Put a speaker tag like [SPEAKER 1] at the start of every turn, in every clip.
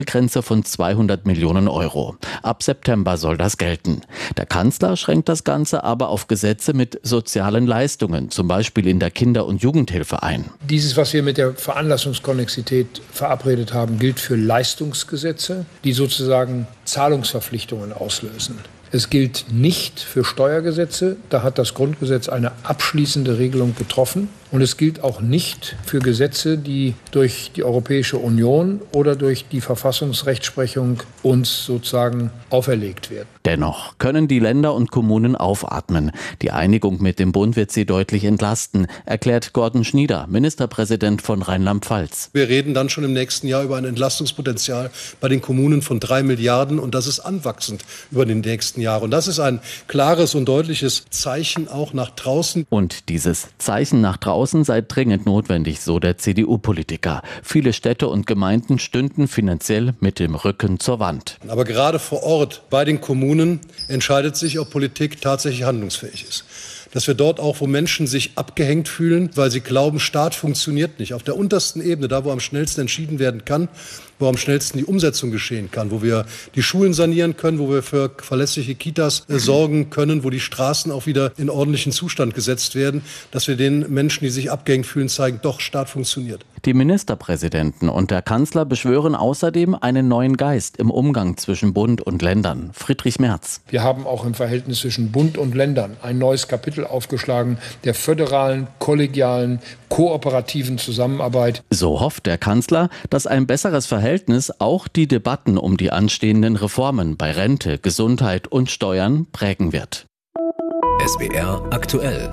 [SPEAKER 1] Grenze von 200 Millionen Euro. Ab September soll das gelten. Der Kanzler schränkt das Ganze aber auf Gesetze mit sozialen Leistungen, zum Beispiel in der Kinder- und Jugendhilfe ein.
[SPEAKER 2] Dieses, was wir mit der Veranlassungskonnexität verabredet haben, gilt für Leistungsgesetze, die sozusagen Zahlungsverpflichtungen auslösen. Es gilt nicht für Steuergesetze, da hat das Grundgesetz eine abschließende Regelung getroffen. Und es gilt auch nicht für Gesetze, die durch die Europäische Union oder durch die Verfassungsrechtsprechung uns sozusagen auferlegt werden.
[SPEAKER 1] Dennoch können die Länder und Kommunen aufatmen. Die Einigung mit dem Bund wird sie deutlich entlasten, erklärt Gordon Schnieder, Ministerpräsident von Rheinland-Pfalz.
[SPEAKER 3] Wir reden dann schon im nächsten Jahr über ein Entlastungspotenzial bei den Kommunen von 3 Milliarden und das ist anwachsend über die nächsten Jahre. Und das ist ein klares und deutliches Zeichen auch nach draußen.
[SPEAKER 1] Und dieses Zeichen nach draußen sei dringend notwendig, so der CDU-Politiker. Viele Städte und Gemeinden stünden finanziell mit dem Rücken zur Wand.
[SPEAKER 3] Aber gerade vor Ort bei den Kommunen entscheidet sich, ob Politik tatsächlich handlungsfähig ist. Dass wir dort auch, wo Menschen sich abgehängt fühlen, weil sie glauben, Staat funktioniert nicht. Auf der untersten Ebene, da wo am schnellsten entschieden werden kann, wo am schnellsten die Umsetzung geschehen kann, wo wir die Schulen sanieren können, wo wir für verlässliche Kitas sorgen können, wo die Straßen auch wieder in ordentlichen Zustand gesetzt werden, dass wir den Menschen, die sich abgehängt fühlen, zeigen, doch, Staat funktioniert.
[SPEAKER 1] Die Ministerpräsidenten und der Kanzler beschwören außerdem einen neuen Geist im Umgang zwischen Bund und Ländern. Friedrich Merz.
[SPEAKER 2] Wir haben auch im Verhältnis zwischen Bund und Ländern ein neues Kapitel aufgeschlagen, der föderalen, kollegialen, kooperativen Zusammenarbeit.
[SPEAKER 1] So hofft der Kanzler, dass ein besseres Verhältnis auch die Debatten um die anstehenden Reformen bei Rente, Gesundheit und Steuern prägen wird.
[SPEAKER 4] SWR aktuell.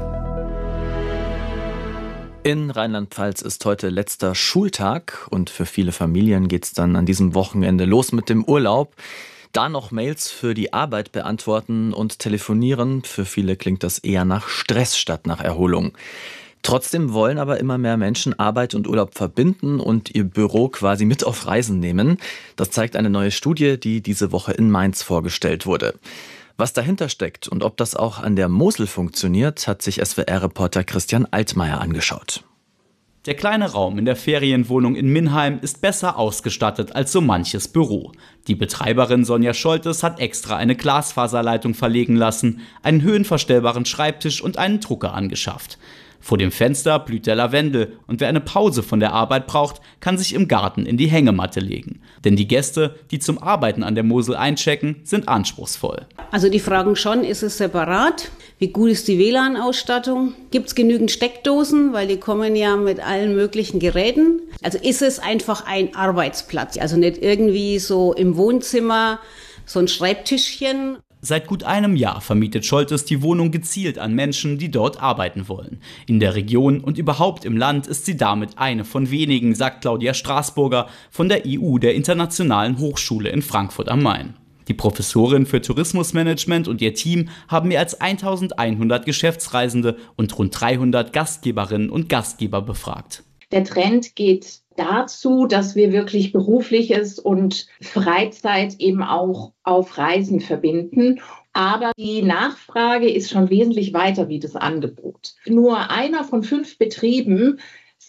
[SPEAKER 5] In Rheinland-Pfalz ist heute letzter Schultag und für viele Familien geht's dann an diesem Wochenende los mit dem Urlaub. Da noch Mails für die Arbeit beantworten und telefonieren, für viele klingt das eher nach Stress statt nach Erholung. Trotzdem wollen aber immer mehr Menschen Arbeit und Urlaub verbinden und ihr Büro quasi mit auf Reisen nehmen. Das zeigt eine neue Studie, die diese Woche in Mainz vorgestellt wurde. Was dahinter steckt und ob das auch an der Mosel funktioniert, hat sich SWR-Reporter Christian Altmaier angeschaut.
[SPEAKER 6] Der kleine Raum in der Ferienwohnung in Minheim ist besser ausgestattet als so manches Büro. Die Betreiberin Sonja Scholtes hat extra eine Glasfaserleitung verlegen lassen, einen höhenverstellbaren Schreibtisch und einen Drucker angeschafft. Vor dem Fenster blüht der Lavendel und wer eine Pause von der Arbeit braucht, kann sich im Garten in die Hängematte legen. Denn die Gäste, die zum Arbeiten an der Mosel einchecken, sind anspruchsvoll.
[SPEAKER 7] Also die fragen schon, ist es separat? Wie gut ist die WLAN-Ausstattung? Gibt es genügend Steckdosen? Weil die kommen ja mit allen möglichen Geräten. Also ist es einfach ein Arbeitsplatz? Also nicht irgendwie so im Wohnzimmer so ein Schreibtischchen.
[SPEAKER 6] Seit gut einem Jahr vermietet Scholtes die Wohnung gezielt an Menschen, die dort arbeiten wollen. In der Region und überhaupt im Land ist sie damit eine von wenigen, sagt Claudia Straßburger von der IU, der Internationalen Hochschule in Frankfurt am Main. Die Professorin für Tourismusmanagement und ihr Team haben mehr als 1100 Geschäftsreisende und rund 300 Gastgeberinnen und Gastgeber befragt.
[SPEAKER 8] Der Trend geht dazu, dass wir wirklich Berufliches und Freizeit eben auch auf Reisen verbinden. Aber die Nachfrage ist schon wesentlich weiter wie das Angebot. Nur einer von 5 Betrieben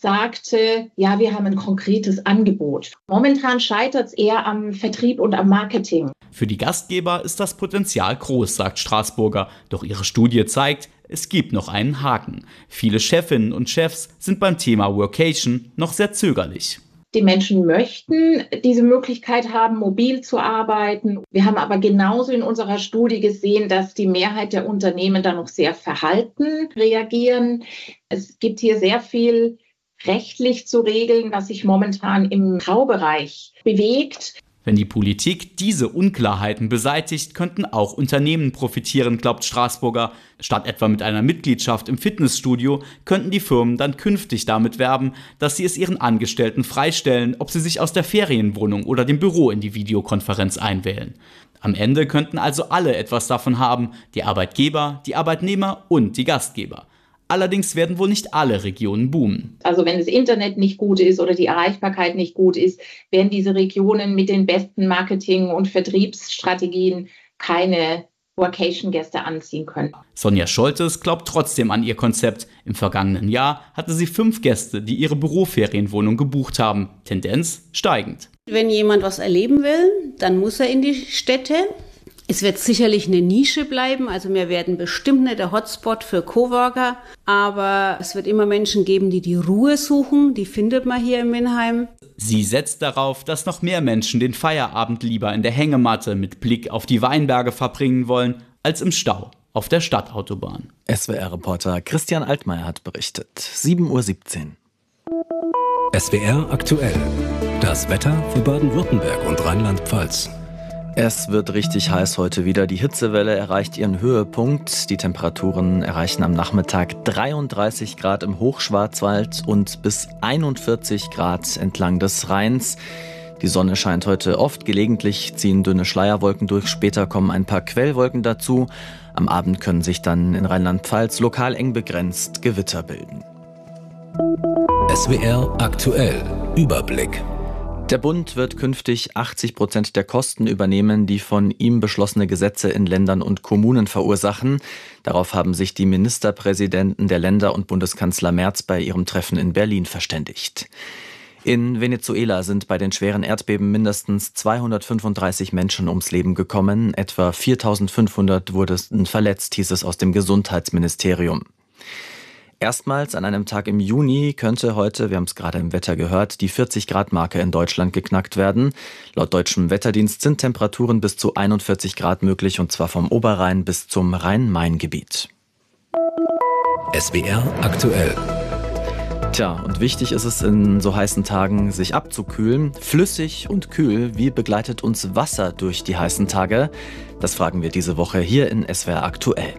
[SPEAKER 8] sagte, ja, wir haben ein konkretes Angebot. Momentan scheitert es eher am Vertrieb und am Marketing.
[SPEAKER 6] Für die Gastgeber ist das Potenzial groß, sagt Straßburger. Doch ihre Studie zeigt, es gibt noch einen Haken. Viele Chefinnen und Chefs sind beim Thema Workation noch sehr zögerlich.
[SPEAKER 8] Die Menschen möchten diese Möglichkeit haben, mobil zu arbeiten. Wir haben aber genauso in unserer Studie gesehen, dass die Mehrheit der Unternehmen da noch sehr verhalten reagieren. Es gibt hier sehr viel rechtlich zu regeln, was sich momentan im Graubereich bewegt.
[SPEAKER 6] Wenn die Politik diese Unklarheiten beseitigt, könnten auch Unternehmen profitieren, glaubt Straßburger. Statt etwa mit einer Mitgliedschaft im Fitnessstudio könnten die Firmen dann künftig damit werben, dass sie es ihren Angestellten freistellen, ob sie sich aus der Ferienwohnung oder dem Büro in die Videokonferenz einwählen. Am Ende könnten also alle etwas davon haben, die Arbeitgeber, die Arbeitnehmer und die Gastgeber. Allerdings werden wohl nicht alle Regionen boomen.
[SPEAKER 8] Also wenn das Internet nicht gut ist oder die Erreichbarkeit nicht gut ist, werden diese Regionen mit den besten Marketing- und Vertriebsstrategien keine Vacation-Gäste anziehen können.
[SPEAKER 6] Sonja Scholtes glaubt trotzdem an ihr Konzept. Im vergangenen Jahr hatte sie 5 Gäste, die ihre Büroferienwohnung gebucht haben. Tendenz steigend.
[SPEAKER 7] Wenn jemand was erleben will, dann muss er in die Städte. Es wird sicherlich eine Nische bleiben, also wir werden bestimmt nicht der Hotspot für Coworker, aber es wird immer Menschen geben, die Ruhe suchen, die findet man hier in Minheim.
[SPEAKER 6] Sie setzt darauf, dass noch mehr Menschen den Feierabend lieber in der Hängematte mit Blick auf die Weinberge verbringen wollen, als im Stau auf der Stadtautobahn.
[SPEAKER 5] SWR-Reporter Christian Altmaier hat berichtet. 7:17 Uhr.
[SPEAKER 4] SWR aktuell. Das Wetter für Baden-Württemberg und Rheinland-Pfalz.
[SPEAKER 5] Es wird richtig heiß heute wieder. Die Hitzewelle erreicht ihren Höhepunkt. Die Temperaturen erreichen am Nachmittag 33 Grad im Hochschwarzwald und bis 41 Grad entlang des Rheins. Die Sonne scheint heute oft, gelegentlich ziehen dünne Schleierwolken durch, später kommen ein paar Quellwolken dazu. Am Abend können sich dann in Rheinland-Pfalz lokal eng begrenzt Gewitter bilden.
[SPEAKER 4] SWR aktuell. Überblick.
[SPEAKER 5] Der Bund wird künftig 80% der Kosten übernehmen, die von ihm beschlossene Gesetze in Ländern und Kommunen verursachen. Darauf haben sich die Ministerpräsidenten der Länder und Bundeskanzler Merz bei ihrem Treffen in Berlin verständigt. In Venezuela sind bei den schweren Erdbeben mindestens 235 Menschen ums Leben gekommen. Etwa 4.500 wurden verletzt, hieß es aus dem Gesundheitsministerium. Erstmals an einem Tag im Juni könnte heute, wir haben es gerade im Wetter gehört, die 40-Grad-Marke in Deutschland geknackt werden. Laut deutschem Wetterdienst sind Temperaturen bis zu 41 Grad möglich, und zwar vom Oberrhein bis zum Rhein-Main-Gebiet.
[SPEAKER 4] SWR aktuell.
[SPEAKER 5] Tja, und wichtig ist es in so heißen Tagen, sich abzukühlen. Flüssig und kühl, wie begleitet uns Wasser durch die heißen Tage? Das fragen wir diese Woche hier in SWR aktuell.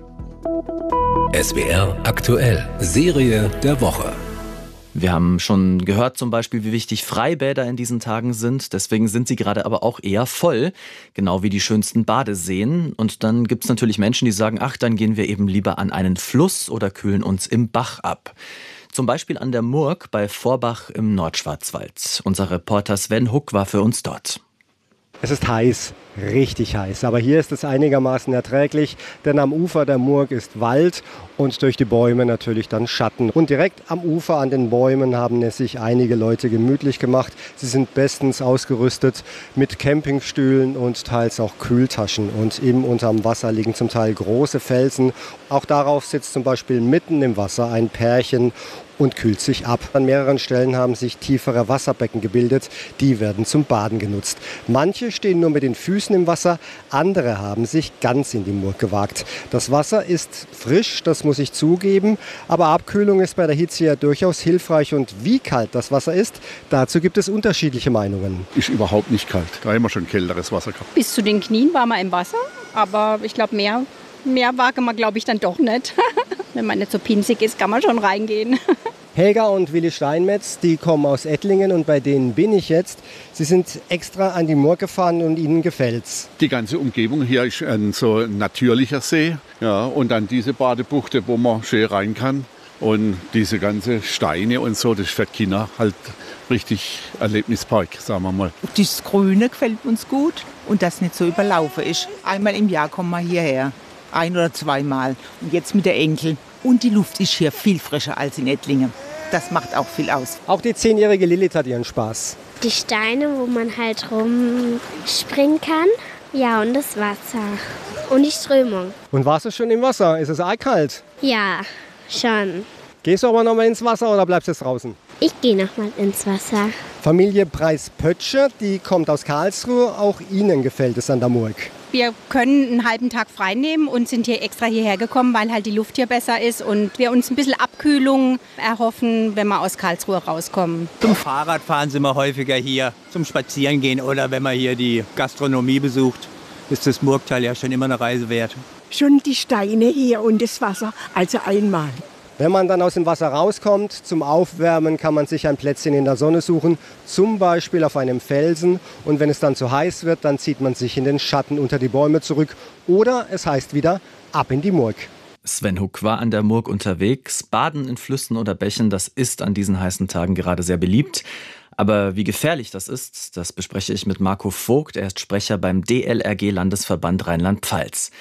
[SPEAKER 4] SWR aktuell. Serie der Woche.
[SPEAKER 5] Wir haben schon gehört zum Beispiel, wie wichtig Freibäder in diesen Tagen sind. Deswegen sind sie gerade aber auch eher voll, genau wie die schönsten Badeseen. Und dann gibt es natürlich Menschen, die sagen, ach, dann gehen wir eben lieber an einen Fluss oder kühlen uns im Bach ab. Zum Beispiel an der Murg bei Vorbach im Nordschwarzwald. Unser Reporter Sven Huck war für uns dort.
[SPEAKER 9] Es ist heiß, richtig heiß, aber hier ist es einigermaßen erträglich, denn am Ufer der Murg ist Wald und durch die Bäume natürlich dann Schatten. Und direkt am Ufer an den Bäumen haben es sich einige Leute gemütlich gemacht. Sie sind bestens ausgerüstet mit Campingstühlen und teils auch Kühltaschen. Und eben unterm Wasser liegen zum Teil große Felsen. Auch darauf sitzt zum Beispiel mitten im Wasser ein Pärchen und kühlt sich ab. An mehreren Stellen haben sich tiefere Wasserbecken gebildet, die werden zum Baden genutzt. Manche stehen nur mit den Füßen im Wasser, andere haben sich ganz in die Murg gewagt. Das Wasser ist frisch, das muss ich zugeben, aber Abkühlung ist bei der Hitze ja durchaus hilfreich. Und wie kalt das Wasser ist, dazu gibt es unterschiedliche Meinungen.
[SPEAKER 10] Ist überhaupt nicht kalt, da haben wir schon kälteres Wasser gehabt.
[SPEAKER 11] Bis zu den Knien war man im Wasser, aber ich glaube mehr wage man, glaube ich, dann doch nicht. Wenn man nicht so pinzig ist, kann man schon reingehen.
[SPEAKER 9] Helga und Willi Steinmetz, die kommen aus Ettlingen und bei denen bin ich jetzt. Sie sind extra an die Murg gefahren und ihnen gefällt's.
[SPEAKER 10] Die ganze Umgebung hier ist ein so natürlicher See. Ja, und dann diese Badebuchte, wo man schön rein kann. Und diese ganze Steine und so, das ist für die Kinder halt richtig Erlebnispark, sagen wir mal.
[SPEAKER 12] Das Grüne gefällt uns gut und das nicht so überlaufen ist. Einmal im Jahr kommen wir hierher. 1 oder 2 Mal. Und jetzt mit der Enkel. Und die Luft ist hier viel frischer als in Ettlingen. Das macht auch viel aus.
[SPEAKER 9] Auch die 10-jährige Lilith hat ihren Spaß.
[SPEAKER 13] Die Steine, wo man halt rumspringen kann. Ja, und das Wasser. Und die Strömung.
[SPEAKER 9] Und warst du schon im Wasser? Ist es eiskalt?
[SPEAKER 13] Ja, schon.
[SPEAKER 9] Gehst du aber noch mal ins Wasser oder bleibst du jetzt draußen?
[SPEAKER 13] Ich gehe noch mal ins Wasser.
[SPEAKER 9] Familie Preis-Pötscher, die kommt aus Karlsruhe. Auch ihnen gefällt es an der Murg.
[SPEAKER 11] Wir können einen halben Tag frei nehmen und sind hier extra hierher gekommen, weil halt die Luft hier besser ist und wir uns ein bisschen Abkühlung erhoffen, wenn wir aus Karlsruhe rauskommen.
[SPEAKER 14] Zum Fahrradfahren sind wir häufiger hier, zum Spazierengehen oder wenn man hier die Gastronomie besucht, ist das Murgtal ja schon immer eine Reise wert.
[SPEAKER 15] Schon die Steine hier und das Wasser, also einmal.
[SPEAKER 9] Wenn man dann aus dem Wasser rauskommt, zum Aufwärmen kann man sich ein Plätzchen in der Sonne suchen, zum Beispiel auf einem Felsen. Und wenn es dann zu heiß wird, dann zieht man sich in den Schatten unter die Bäume zurück. Oder es heißt wieder, ab in die Murg.
[SPEAKER 5] Sven Huck war an der Murg unterwegs. Baden in Flüssen oder Bächen, das ist an diesen heißen Tagen gerade sehr beliebt. Aber wie gefährlich das ist, das bespreche ich mit Marco Vogt. Er ist Sprecher beim DLRG Landesverband Rheinland-Pfalz.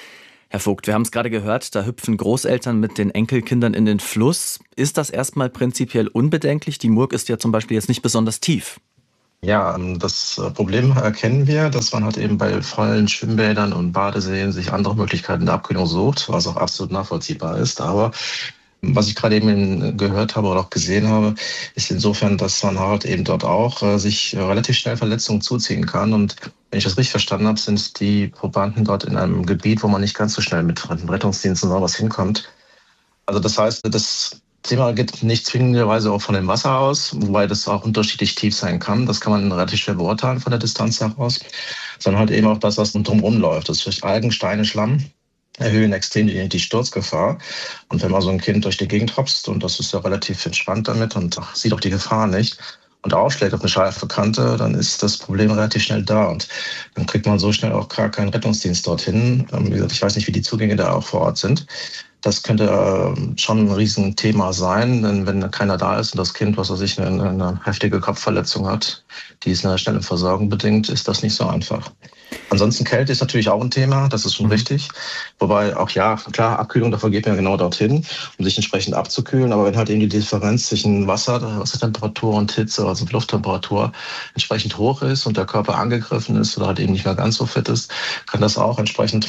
[SPEAKER 5] Herr Vogt, wir haben es gerade gehört, da hüpfen Großeltern mit den Enkelkindern in den Fluss. Ist das erstmal prinzipiell unbedenklich? Die Murg ist ja zum Beispiel jetzt nicht besonders tief.
[SPEAKER 16] Ja, das Problem erkennen wir, dass man halt eben bei vollen Schwimmbädern und Badeseen sich andere Möglichkeiten der Abkühlung sucht, was auch absolut nachvollziehbar ist. Aber was ich gerade eben gehört habe oder auch gesehen habe, ist insofern, dass man halt eben dort auch sich relativ schnell Verletzungen zuziehen kann. Und wenn ich das richtig verstanden habe, sind die Probanden dort in einem Gebiet, wo man nicht ganz so schnell mit Rettungsdiensten oder was hinkommt. Also das heißt, das Thema geht nicht zwingenderweise auch von dem Wasser aus, wobei das auch unterschiedlich tief sein kann. Das kann man relativ schwer beurteilen von der Distanz heraus, sondern halt eben auch das, was drumherum läuft. Das ist Algen, Steine, Schlamm erhöhen extrem die Sturzgefahr. Und wenn man so ein Kind durch die Gegend hopst, und das ist ja relativ entspannt damit und sieht auch die Gefahr nicht, und aufschlägt auf eine scharfe Kante, dann ist das Problem relativ schnell da. Und dann kriegt man so schnell auch gar keinen Rettungsdienst dorthin. Wie gesagt, ich weiß nicht, wie die Zugänge da auch vor Ort sind. Das könnte schon ein Riesenthema sein, denn wenn keiner da ist und das Kind, was weiß ich, eine heftige Kopfverletzung hat, die ist eine schnelle Versorgung bedingt, ist das nicht so einfach. Ansonsten Kälte ist natürlich auch ein Thema, das ist schon richtig. Wobei auch, ja, klar, Abkühlung, dafür geht man ja genau dorthin, um sich entsprechend abzukühlen. Aber wenn halt eben die Differenz zwischen Wassertemperatur und Hitze, also Lufttemperatur, entsprechend hoch ist und der Körper angegriffen ist oder halt eben nicht mehr ganz so fit ist, kann das auch entsprechend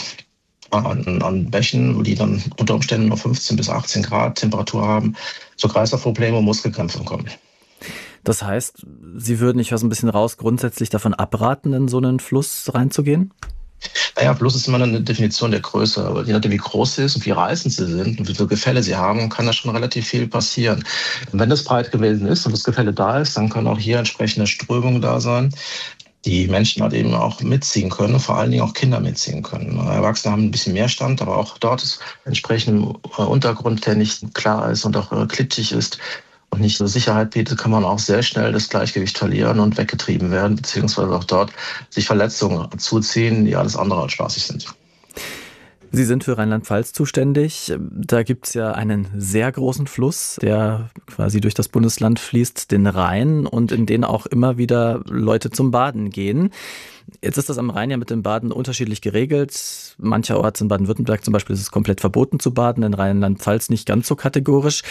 [SPEAKER 16] an Bächen, die dann unter Umständen noch 15 bis 18 Grad Temperatur haben, zu Kreislaufproblemen und Muskelkrämpfen kommen.
[SPEAKER 5] Das heißt, Sie würden, ich höre so ein bisschen raus, grundsätzlich davon abraten, in so einen Fluss reinzugehen?
[SPEAKER 16] Naja, Fluss ist immer eine Definition der Größe. Aber je nachdem, wie groß sie ist und wie reißend sie sind und wie viele Gefälle sie haben, kann da schon relativ viel passieren. Und wenn das breit gewesen ist und das Gefälle da ist, dann kann auch hier entsprechende Strömung da sein, die Menschen halt eben auch mitziehen können, vor allen Dingen auch Kinder mitziehen können. Erwachsene haben ein bisschen mehr Stand, aber auch dort ist entsprechend Untergrund, der nicht klar ist und auch klitschig ist und nicht so Sicherheit bietet, kann man auch sehr schnell das Gleichgewicht verlieren und weggetrieben werden, beziehungsweise auch dort sich Verletzungen zuziehen, die alles andere als spaßig sind.
[SPEAKER 5] Sie sind für Rheinland-Pfalz zuständig. Da gibt es ja einen sehr großen Fluss, der quasi durch das Bundesland fließt, den Rhein, und in den auch immer wieder Leute zum Baden gehen. Jetzt ist das am Rhein ja mit dem Baden unterschiedlich geregelt. Mancherorts in Baden-Württemberg zum Beispiel ist es komplett verboten zu baden, in Rheinland-Pfalz nicht ganz so kategorisch.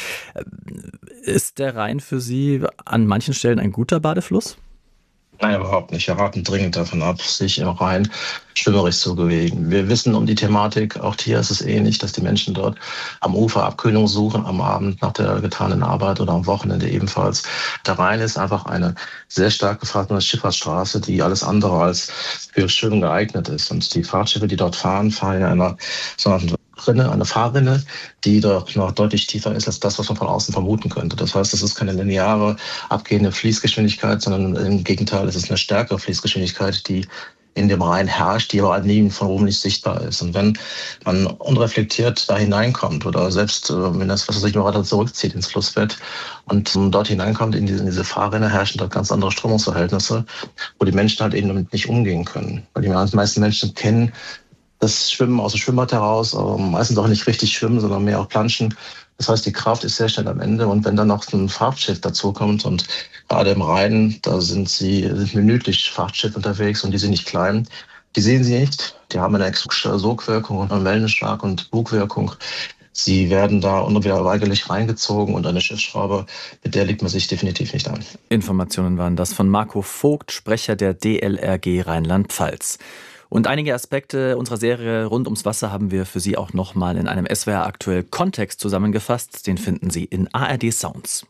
[SPEAKER 5] Ist der Rhein für Sie an manchen Stellen ein guter Badefluss?
[SPEAKER 16] Nein, überhaupt nicht. Wir raten dringend davon ab, sich im Rhein schwimmerisch zu bewegen. Wir wissen um die Thematik, auch hier ist es ähnlich, dass die Menschen dort am Ufer Abkühlung suchen, am Abend nach der getanen Arbeit oder am Wochenende ebenfalls. Der Rhein ist einfach eine sehr stark gefahrene Schifffahrtsstraße, die alles andere als für Schwimmen geeignet ist. Und die Fahrtschiffe, die dort fahren, fahren ja einer sogenannten Rinne, eine Fahrrinne, die doch noch deutlich tiefer ist als das, was man von außen vermuten könnte. Das heißt, es ist keine lineare abgehende Fließgeschwindigkeit, sondern im Gegenteil, es ist eine stärkere Fließgeschwindigkeit, die in dem Rhein herrscht, die aber halt nie von oben nicht sichtbar ist. Und wenn man unreflektiert da hineinkommt oder selbst wenn das, was sich nur weiter zurückzieht ins Flussbett und dort hineinkommt in diese Fahrrinne, herrschen dort ganz andere Strömungsverhältnisse, wo die Menschen halt eben damit nicht umgehen können. Weil die meisten Menschen kennen das Schwimmen aus dem Schwimmbad heraus, aber meistens auch nicht richtig schwimmen, sondern mehr auch planschen. Das heißt, die Kraft ist sehr schnell am Ende. Und wenn dann noch ein Frachtschiff dazukommt und gerade im Rhein, da sind minütlich Frachtschiff unterwegs und die sind nicht klein. Die sehen sie nicht. Die haben eine Sogwirkung und eine Wellenschlag- und Bugwirkung. Sie werden da unwiderweigerlich reingezogen und eine Schiffsschraube, mit der legt man sich definitiv nicht an.
[SPEAKER 5] Informationen waren das von Marco Vogt, Sprecher der DLRG Rheinland-Pfalz. Und einige Aspekte unserer Serie rund ums Wasser haben wir für Sie auch nochmal in einem SWR aktuell Kontext zusammengefasst. Den finden Sie in ARD Sounds.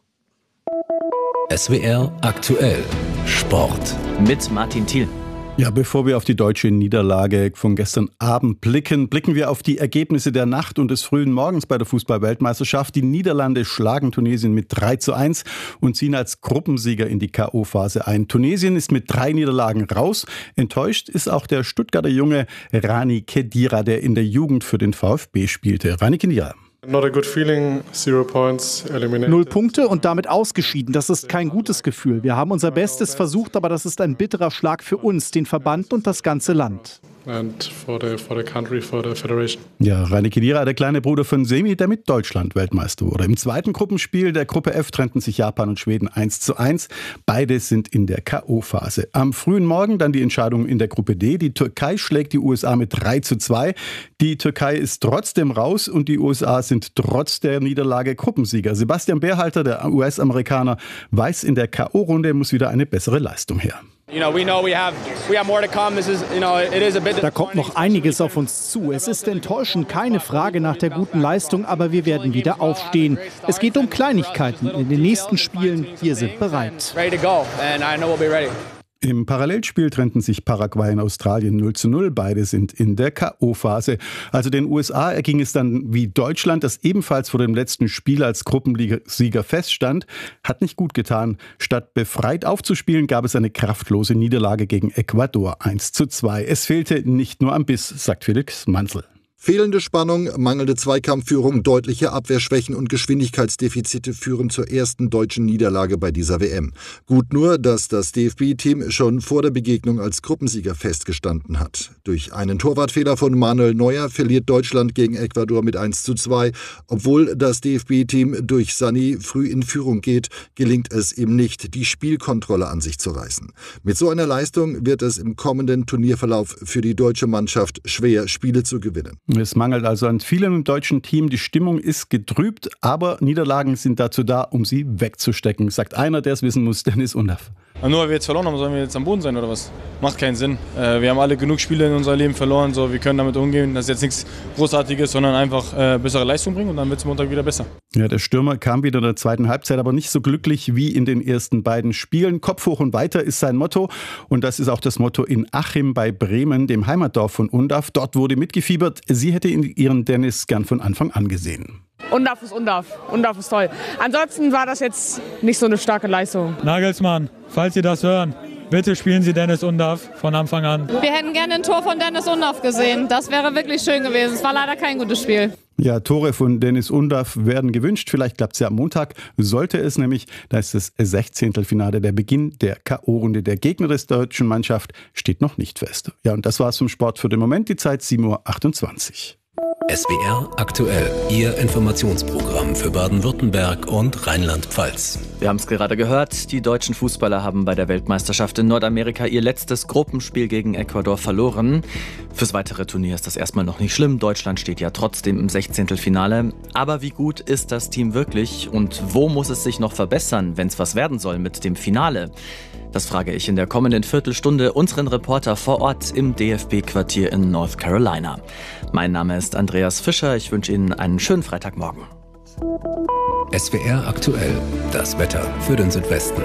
[SPEAKER 4] SWR aktuell Sport
[SPEAKER 5] mit Martin Thiel.
[SPEAKER 17] Ja, bevor wir auf die deutsche Niederlage von gestern Abend blicken wir auf die Ergebnisse der Nacht und des frühen Morgens bei der Fußball-Weltmeisterschaft. Die Niederlande schlagen Tunesien mit 3:1 und ziehen als Gruppensieger in die K.O.-Phase ein. Tunesien ist mit 3 Niederlagen raus. Enttäuscht ist auch der Stuttgarter Junge Rani Khedira, der in der Jugend für den VfB spielte. Rani Khedira.
[SPEAKER 18] Not a good feeling, 0 points, eliminated.
[SPEAKER 19] 0 Punkte und damit ausgeschieden. Das ist kein gutes Gefühl. Wir haben unser Bestes versucht, aber das ist ein bitterer Schlag für uns, den Verband und das ganze Land.
[SPEAKER 18] and for the country, for the federation.
[SPEAKER 17] Ja, Rainer Khedira, der kleine Bruder von Semi, der mit Deutschland Weltmeister wurde. Im zweiten Gruppenspiel der Gruppe F trennten sich Japan und Schweden 1:1. Beide sind in der K.O.-Phase. Am frühen Morgen dann die Entscheidung in der Gruppe D. Die Türkei schlägt die USA mit 3:2. Die Türkei ist trotzdem raus und die USA sind trotz der Niederlage Gruppensieger. Sebastian Berhalter, der US-Amerikaner, weiß, in der K.O.-Runde muss wieder eine bessere Leistung her.
[SPEAKER 19] Da kommt noch einiges auf uns zu. Es ist enttäuschend, keine Frage nach der guten Leistung, aber wir werden wieder aufstehen. Es geht um Kleinigkeiten in den nächsten Spielen. Wir sind bereit.
[SPEAKER 17] Im Parallelspiel trennten sich Paraguay und Australien 0:0. Beide sind in der K.O.-Phase. Also den USA erging es dann wie Deutschland, das ebenfalls vor dem letzten Spiel als Gruppensieger feststand. Hat nicht gut getan. Statt befreit aufzuspielen, gab es eine kraftlose Niederlage gegen Ecuador 1:2. Es fehlte nicht nur am Biss, sagt Felix Manzel.
[SPEAKER 20] Fehlende Spannung, mangelnde Zweikampfführung, deutliche Abwehrschwächen und Geschwindigkeitsdefizite führen zur ersten deutschen Niederlage bei dieser WM. Gut nur, dass das DFB-Team schon vor der Begegnung als Gruppensieger festgestanden hat. Durch einen Torwartfehler von Manuel Neuer verliert Deutschland gegen Ecuador mit 1:2. Obwohl das DFB-Team durch Sané früh in Führung geht, gelingt es ihm nicht, die Spielkontrolle an sich zu reißen. Mit so einer Leistung wird es im kommenden Turnierverlauf für die deutsche Mannschaft schwer, Spiele zu gewinnen.
[SPEAKER 17] Es mangelt also an vielem im deutschen Team. Die Stimmung ist getrübt, aber Niederlagen sind dazu da, um sie wegzustecken, sagt einer, der es wissen muss, Dennis Undaff.
[SPEAKER 21] Nur weil wir jetzt verloren haben, sollen wir jetzt am Boden sein oder was? Macht keinen Sinn. Wir haben alle genug Spiele in unserem Leben verloren, so wir können damit umgehen. Das ist jetzt nichts Großartiges, sondern einfach bessere Leistung bringen und dann wird es Montag wieder besser.
[SPEAKER 17] Ja, der Stürmer kam wieder in der zweiten Halbzeit, aber nicht so glücklich wie in den ersten beiden Spielen. Kopf hoch und weiter ist sein Motto und das ist auch das Motto in Achim bei Bremen, dem Heimatdorf von Undaff. Dort wurde mitgefiebert. Sie hätte ihren Dennis gern von Anfang an gesehen.
[SPEAKER 22] Undaff ist Undaff. Undaff ist toll. Ansonsten war das jetzt nicht so eine starke Leistung.
[SPEAKER 23] Nagelsmann, falls Sie das hören, bitte spielen Sie Dennis Undaff von Anfang an.
[SPEAKER 22] Wir hätten gerne ein Tor von Dennis Undaff gesehen. Das wäre wirklich schön gewesen. Es war leider kein gutes Spiel.
[SPEAKER 17] Ja, Tore von Dennis Undaff werden gewünscht. Vielleicht klappt es ja am Montag. Sollte es nämlich, da ist das 16. Finale, der Beginn der K.O.-Runde. Der Gegner der deutschen Mannschaft steht noch nicht fest. Ja, und das war's vom Sport für den Moment. Die Zeit 7:28 Uhr.
[SPEAKER 4] SWR aktuell, Ihr Informationsprogramm für Baden-Württemberg und Rheinland-Pfalz.
[SPEAKER 5] Wir haben es gerade gehört, die deutschen Fußballer haben bei der Weltmeisterschaft in Nordamerika ihr letztes Gruppenspiel gegen Ecuador verloren. Fürs weitere Turnier ist das erstmal noch nicht schlimm. Deutschland steht ja trotzdem im 16. Finale. Aber wie gut ist das Team wirklich und wo muss es sich noch verbessern, wenn es was werden soll mit dem Finale? Das frage ich in der kommenden Viertelstunde unseren Reporter vor Ort im DFB-Quartier in North Carolina. Mein Name ist Andreas Fischer. Ich wünsche Ihnen einen schönen Freitagmorgen.
[SPEAKER 4] SWR aktuell, das Wetter für den Südwesten.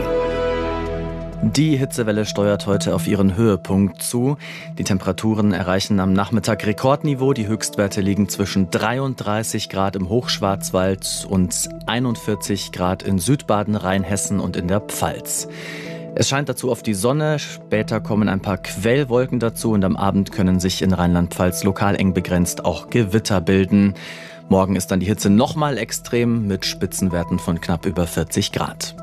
[SPEAKER 5] Die Hitzewelle steuert heute auf ihren Höhepunkt zu. Die Temperaturen erreichen am Nachmittag Rekordniveau. Die Höchstwerte liegen zwischen 33 Grad im Hochschwarzwald und 41 Grad in Südbaden, Rheinhessen und in der Pfalz. Es scheint dazu auf die Sonne, später kommen ein paar Quellwolken dazu und am Abend können sich in Rheinland-Pfalz lokal eng begrenzt auch Gewitter bilden. Morgen ist dann die Hitze nochmal extrem mit Spitzenwerten von knapp über 40 Grad.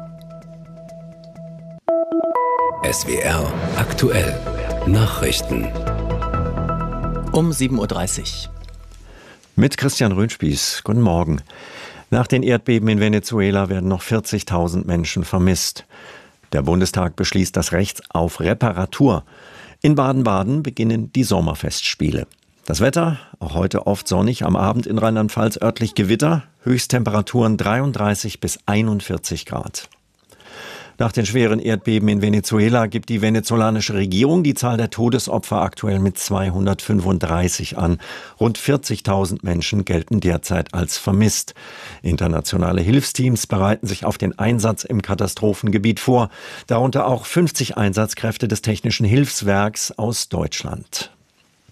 [SPEAKER 4] SWR aktuell, Nachrichten.
[SPEAKER 5] Um 7:30 Uhr.
[SPEAKER 24] Mit Christian Röhnspieß. Guten Morgen. Nach den Erdbeben in Venezuela werden noch 40.000 Menschen vermisst. Der Bundestag beschließt das Recht auf Reparatur. In Baden-Baden beginnen die Sommerfestspiele. Das Wetter, auch heute oft sonnig, am Abend in Rheinland-Pfalz örtlich Gewitter, Höchsttemperaturen 33 bis 41 Grad. Nach den schweren Erdbeben in Venezuela gibt die venezolanische Regierung die Zahl der Todesopfer aktuell mit 235 an. Rund 40.000 Menschen gelten derzeit als vermisst. Internationale Hilfsteams bereiten sich auf den Einsatz im Katastrophengebiet vor, darunter auch 50 Einsatzkräfte des Technischen Hilfswerks aus Deutschland.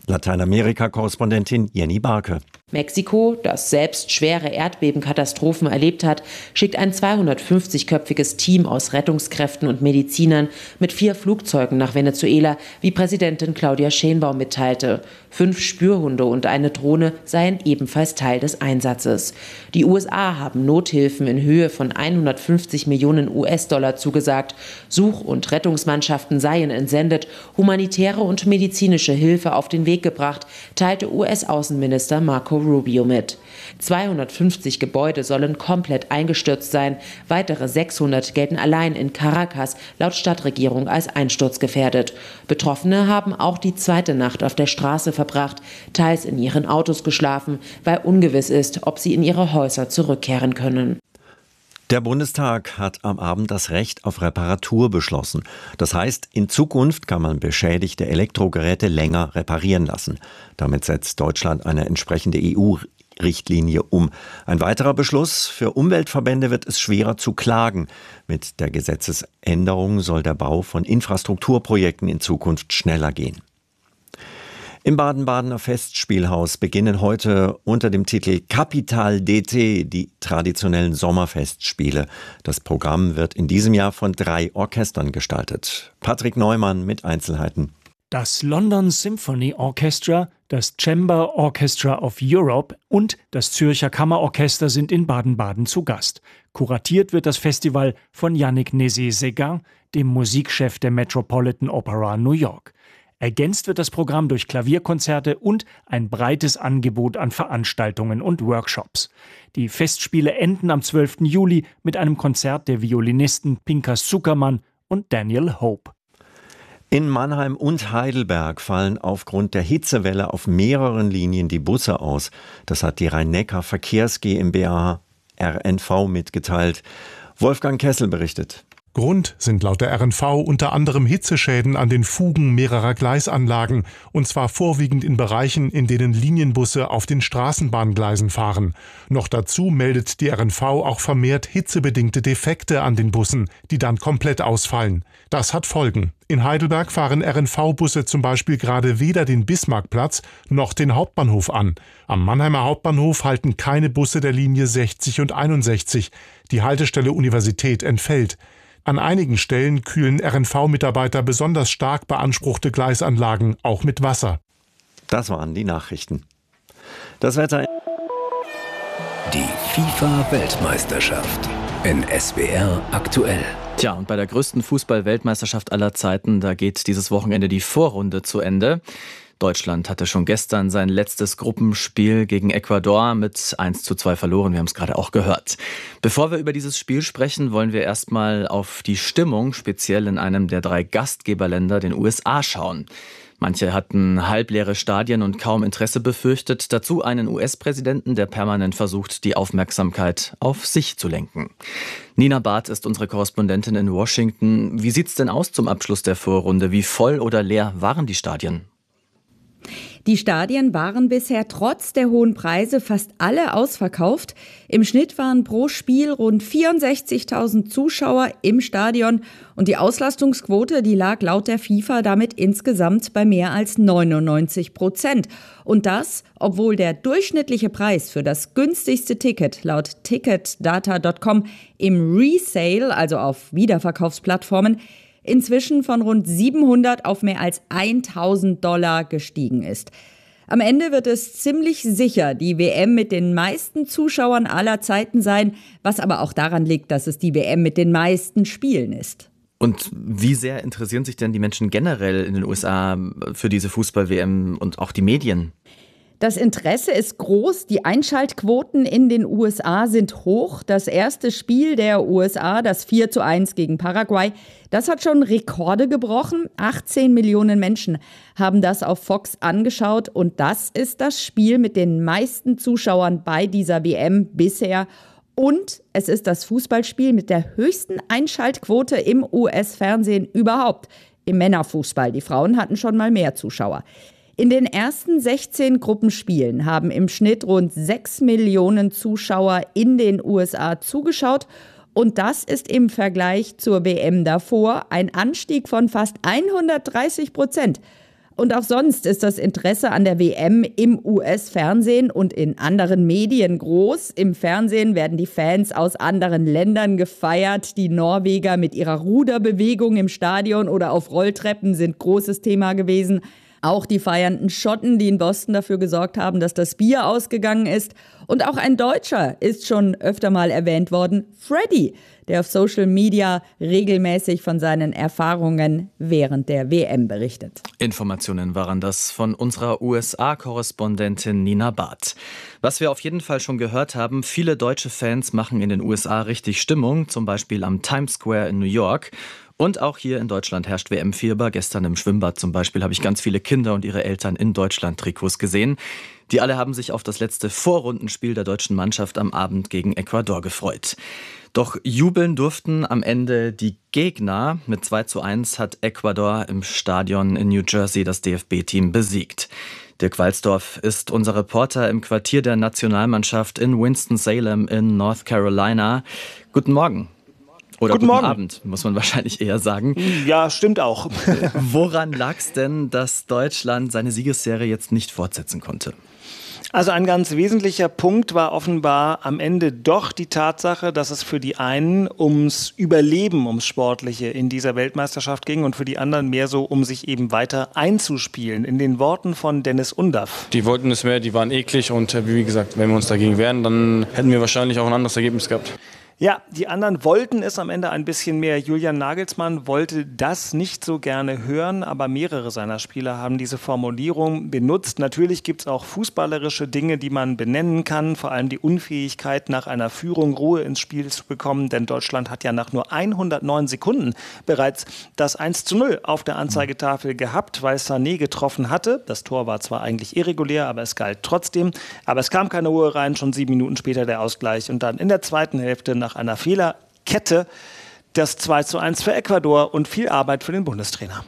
[SPEAKER 24] Lateinamerika-Korrespondentin Jenny Barke.
[SPEAKER 1] Mexiko, das selbst schwere Erdbebenkatastrophen erlebt hat, schickt ein 250-köpfiges Team aus Rettungskräften und Medizinern mit 4 Flugzeugen nach Venezuela, wie Präsidentin Claudia Sheinbaum mitteilte. 5 Spürhunde und eine Drohne seien ebenfalls Teil des Einsatzes. Die USA haben Nothilfen in Höhe von 150 Millionen US-Dollar zugesagt. Such- und Rettungsmannschaften seien entsendet, humanitäre und medizinische Hilfe auf den Weg gebracht, teilte US-Außenminister Marco Rubio mit. 250 Gebäude sollen komplett eingestürzt sein. Weitere 600 gelten allein in Caracas laut Stadtregierung als einsturzgefährdet. Betroffene haben auch die zweite Nacht auf der Straße verbracht, teils in ihren Autos geschlafen, weil ungewiss ist, ob sie in ihre Häuser zurückkehren können.
[SPEAKER 24] Der Bundestag hat am Abend das Recht auf Reparatur beschlossen. Das heißt, in Zukunft kann man beschädigte Elektrogeräte länger reparieren lassen. Damit setzt Deutschland eine entsprechende EU-Richtlinie um. Ein weiterer Beschluss: Für Umweltverbände wird es schwerer zu klagen. Mit der Gesetzesänderung soll der Bau von Infrastrukturprojekten in Zukunft schneller gehen. Im Baden-Badener Festspielhaus beginnen heute unter dem Titel Capital d'été die traditionellen Sommerfestspiele. Das Programm wird in diesem Jahr von 3 Orchestern gestaltet. Patrick Neumann mit Einzelheiten.
[SPEAKER 2] Das London Symphony Orchestra, das Chamber Orchestra of Europe und das Zürcher Kammerorchester sind in Baden-Baden zu Gast. Kuratiert wird das Festival von Yannick Nézet-Séguin, dem Musikchef der Metropolitan Opera New York. Ergänzt wird das Programm durch Klavierkonzerte und ein breites Angebot an Veranstaltungen und Workshops. Die Festspiele enden am 12. Juli mit einem Konzert der Violinisten Pinkas Zuckermann und Daniel Hope.
[SPEAKER 24] In Mannheim und Heidelberg fallen aufgrund der Hitzewelle auf mehreren Linien die Busse aus. Das hat die Rhein-Neckar Verkehrs GmbH RNV mitgeteilt. Wolfgang Kessel berichtet.
[SPEAKER 3] Grund sind laut der RNV unter anderem Hitzeschäden an den Fugen mehrerer Gleisanlagen, und zwar vorwiegend in Bereichen, in denen Linienbusse auf den Straßenbahngleisen fahren. Noch dazu meldet die RNV auch vermehrt hitzebedingte Defekte an den Bussen, die dann komplett ausfallen. Das hat Folgen. In Heidelberg fahren RNV-Busse zum Beispiel gerade weder den Bismarckplatz noch den Hauptbahnhof an. Am Mannheimer Hauptbahnhof halten keine Busse der Linie 60 und 61. Die Haltestelle Universität entfällt. An einigen Stellen kühlen RNV-Mitarbeiter besonders stark beanspruchte Gleisanlagen auch mit Wasser.
[SPEAKER 24] Das waren die Nachrichten. Das Wetter.
[SPEAKER 4] Die FIFA-Weltmeisterschaft in SWR aktuell.
[SPEAKER 5] Tja, und bei der größten Fußball-Weltmeisterschaft aller Zeiten, da geht dieses Wochenende die Vorrunde zu Ende. Deutschland hatte schon gestern sein letztes Gruppenspiel gegen Ecuador mit 1:2 verloren. Wir haben es gerade auch gehört. Bevor wir über dieses Spiel sprechen, wollen wir erstmal auf die Stimmung, speziell in einem der 3 Gastgeberländer, den USA, schauen. Manche hatten halbleere Stadien und kaum Interesse befürchtet. Dazu einen US-Präsidenten, der permanent versucht, die Aufmerksamkeit auf sich zu lenken. Nina Barth ist unsere Korrespondentin in Washington. Wie sieht's denn aus zum Abschluss der Vorrunde? Wie voll oder leer waren die Stadien?
[SPEAKER 8] Die Stadien waren bisher trotz der hohen Preise fast alle ausverkauft. Im Schnitt waren pro Spiel rund 64.000 Zuschauer im Stadion und die Auslastungsquote, die lag laut der FIFA damit insgesamt bei mehr als 99%. Und das, obwohl der durchschnittliche Preis für das günstigste Ticket laut Ticketdata.com im Resale, also auf Wiederverkaufsplattformen, inzwischen von rund 700 auf mehr als $1.000 gestiegen ist. Am Ende wird es ziemlich sicher die WM mit den meisten Zuschauern aller Zeiten sein, was aber auch daran liegt, dass es die WM mit den meisten Spielen ist.
[SPEAKER 5] Und wie sehr interessieren sich denn die Menschen generell in den USA für diese Fußball-WM und auch die Medien?
[SPEAKER 8] Das Interesse ist groß, die Einschaltquoten in den USA sind hoch. Das erste Spiel der USA, das 4:1 gegen Paraguay, das hat schon Rekorde gebrochen. 18 Millionen Menschen haben das auf Fox angeschaut und das ist das Spiel mit den meisten Zuschauern bei dieser WM bisher. Und es ist das Fußballspiel mit der höchsten Einschaltquote im US-Fernsehen überhaupt. Im Männerfußball, die Frauen hatten schon mal mehr Zuschauer. In den ersten 16 Gruppenspielen haben im Schnitt rund 6 Millionen Zuschauer in den USA zugeschaut. Und das ist im Vergleich zur WM davor ein Anstieg von fast 130%. Und auch sonst ist das Interesse an der WM im US-Fernsehen und in anderen Medien groß. Im Fernsehen werden die Fans aus anderen Ländern gefeiert. Die Norweger mit ihrer Ruderbewegung im Stadion oder auf Rolltreppen sind großes Thema gewesen. Auch die feiernden Schotten, die in Boston dafür gesorgt haben, dass das Bier ausgegangen ist. Und auch ein Deutscher ist schon öfter mal erwähnt worden, Freddy, der auf Social Media regelmäßig von seinen Erfahrungen während der WM berichtet.
[SPEAKER 5] Informationen waren das von unserer USA-Korrespondentin Nina Barth. Was wir auf jeden Fall schon gehört haben, viele deutsche Fans machen in den USA richtig Stimmung, zum Beispiel am Times Square in New York. Und auch hier in Deutschland herrscht WM-Fieber. Gestern im Schwimmbad zum Beispiel habe ich ganz viele Kinder und ihre Eltern in Deutschland-Trikots gesehen. Die alle haben sich auf das letzte Vorrundenspiel der deutschen Mannschaft am Abend gegen Ecuador gefreut. Doch jubeln durften am Ende die Gegner. Mit 2:1 hat Ecuador im Stadion in New Jersey das DFB-Team besiegt. Dirk Walsdorf ist unser Reporter im Quartier der Nationalmannschaft in Winston-Salem in North Carolina. Guten Morgen. Oder guten Abend, muss man wahrscheinlich eher sagen.
[SPEAKER 6] Ja, stimmt auch.
[SPEAKER 5] Woran lag es denn, dass Deutschland seine Siegesserie jetzt nicht fortsetzen konnte?
[SPEAKER 6] Also ein ganz wesentlicher Punkt war offenbar am Ende doch die Tatsache, dass es für die einen ums Überleben, ums Sportliche in dieser Weltmeisterschaft ging und für die anderen mehr so, um sich eben weiter einzuspielen. In den Worten von Dennis Undaff.
[SPEAKER 21] Die wollten es mehr, die waren eklig und wie gesagt, wenn wir uns dagegen wehren, dann hätten wir wahrscheinlich auch ein anderes Ergebnis gehabt.
[SPEAKER 6] Ja, die anderen wollten es am Ende ein bisschen mehr. Julian Nagelsmann wollte das nicht so gerne hören, aber mehrere seiner Spieler haben diese Formulierung benutzt. Natürlich gibt es auch fußballerische Dinge, die man benennen kann, vor allem die Unfähigkeit, nach einer Führung Ruhe ins Spiel zu bekommen, denn Deutschland hat ja nach nur 109 Sekunden bereits das 1:0 auf der Anzeigetafel gehabt, weil Sané getroffen hatte. Das Tor war zwar eigentlich irregulär, aber es galt trotzdem. Aber es kam keine Ruhe rein, schon 7 Minuten später der Ausgleich und dann in der zweiten Hälfte nach einer Fehlerkette das 2:1 für Ecuador und viel Arbeit für den Bundestrainer.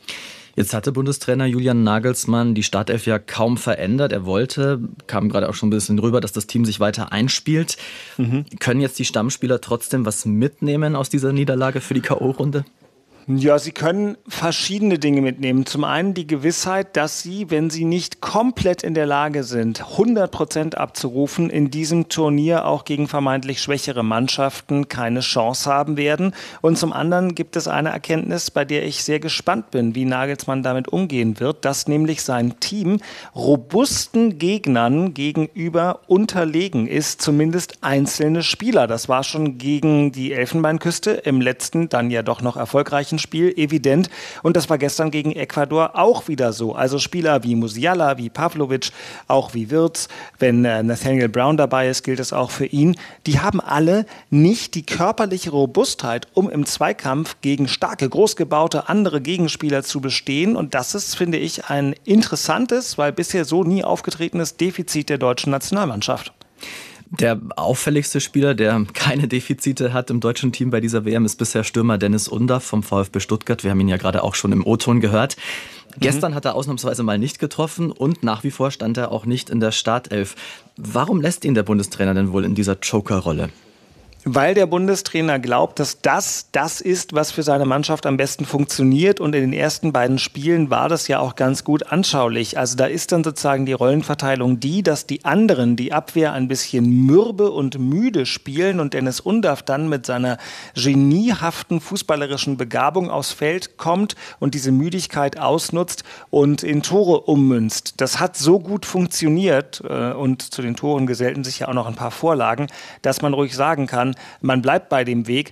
[SPEAKER 5] Jetzt hatte Bundestrainer Julian Nagelsmann die Startelf ja kaum verändert. Er wollte, kam gerade auch schon ein bisschen rüber, dass das Team sich weiter einspielt. Können jetzt die Stammspieler trotzdem was mitnehmen aus dieser Niederlage für die K.O.-Runde?
[SPEAKER 6] Ja, sie können verschiedene Dinge mitnehmen. Zum einen die Gewissheit, dass sie, wenn sie nicht komplett in der Lage sind, 100% abzurufen, in diesem Turnier auch gegen vermeintlich schwächere Mannschaften keine Chance haben werden. Und zum anderen gibt es eine Erkenntnis, bei der ich sehr gespannt bin, wie Nagelsmann damit umgehen wird, dass nämlich sein Team robusten Gegnern gegenüber unterlegen ist, zumindest einzelne Spieler. Das war schon gegen die Elfenbeinküste im letzten, dann ja doch noch erfolgreichen Spiel evident. Und das war gestern gegen Ecuador auch wieder so. Also Spieler wie Musiala, wie Pavlovic, auch wie Wirtz. Wenn Nathaniel Brown dabei ist, gilt es auch für ihn. Die haben alle nicht die körperliche Robustheit, um im Zweikampf gegen starke, großgebaute andere Gegenspieler zu bestehen. Und das ist, finde ich, ein interessantes, weil bisher so nie aufgetretenes Defizit der deutschen Nationalmannschaft.
[SPEAKER 5] Der auffälligste Spieler, der keine Defizite hat im deutschen Team bei dieser WM, ist bisher Stürmer Dennis Undaff vom VfB Stuttgart. Wir haben ihn ja gerade auch schon im O-Ton gehört. Gestern hat er ausnahmsweise mal nicht getroffen und nach wie vor stand er auch nicht in der Startelf. Warum lässt ihn der Bundestrainer denn wohl in dieser Joker-Rolle?
[SPEAKER 6] Weil der Bundestrainer glaubt, dass das ist, was für seine Mannschaft am besten funktioniert. Und in den ersten beiden Spielen war das ja auch ganz gut anschaulich. Also da ist dann sozusagen die Rollenverteilung die, dass die anderen, die Abwehr, ein bisschen mürbe und müde spielen und Dennis Undaff dann mit seiner geniehaften fußballerischen Begabung aufs Feld kommt und diese Müdigkeit ausnutzt und in Tore ummünzt. Das hat so gut funktioniert und zu den Toren gesellten sich ja auch noch ein paar Vorlagen, dass man ruhig sagen kann, man bleibt bei dem Weg.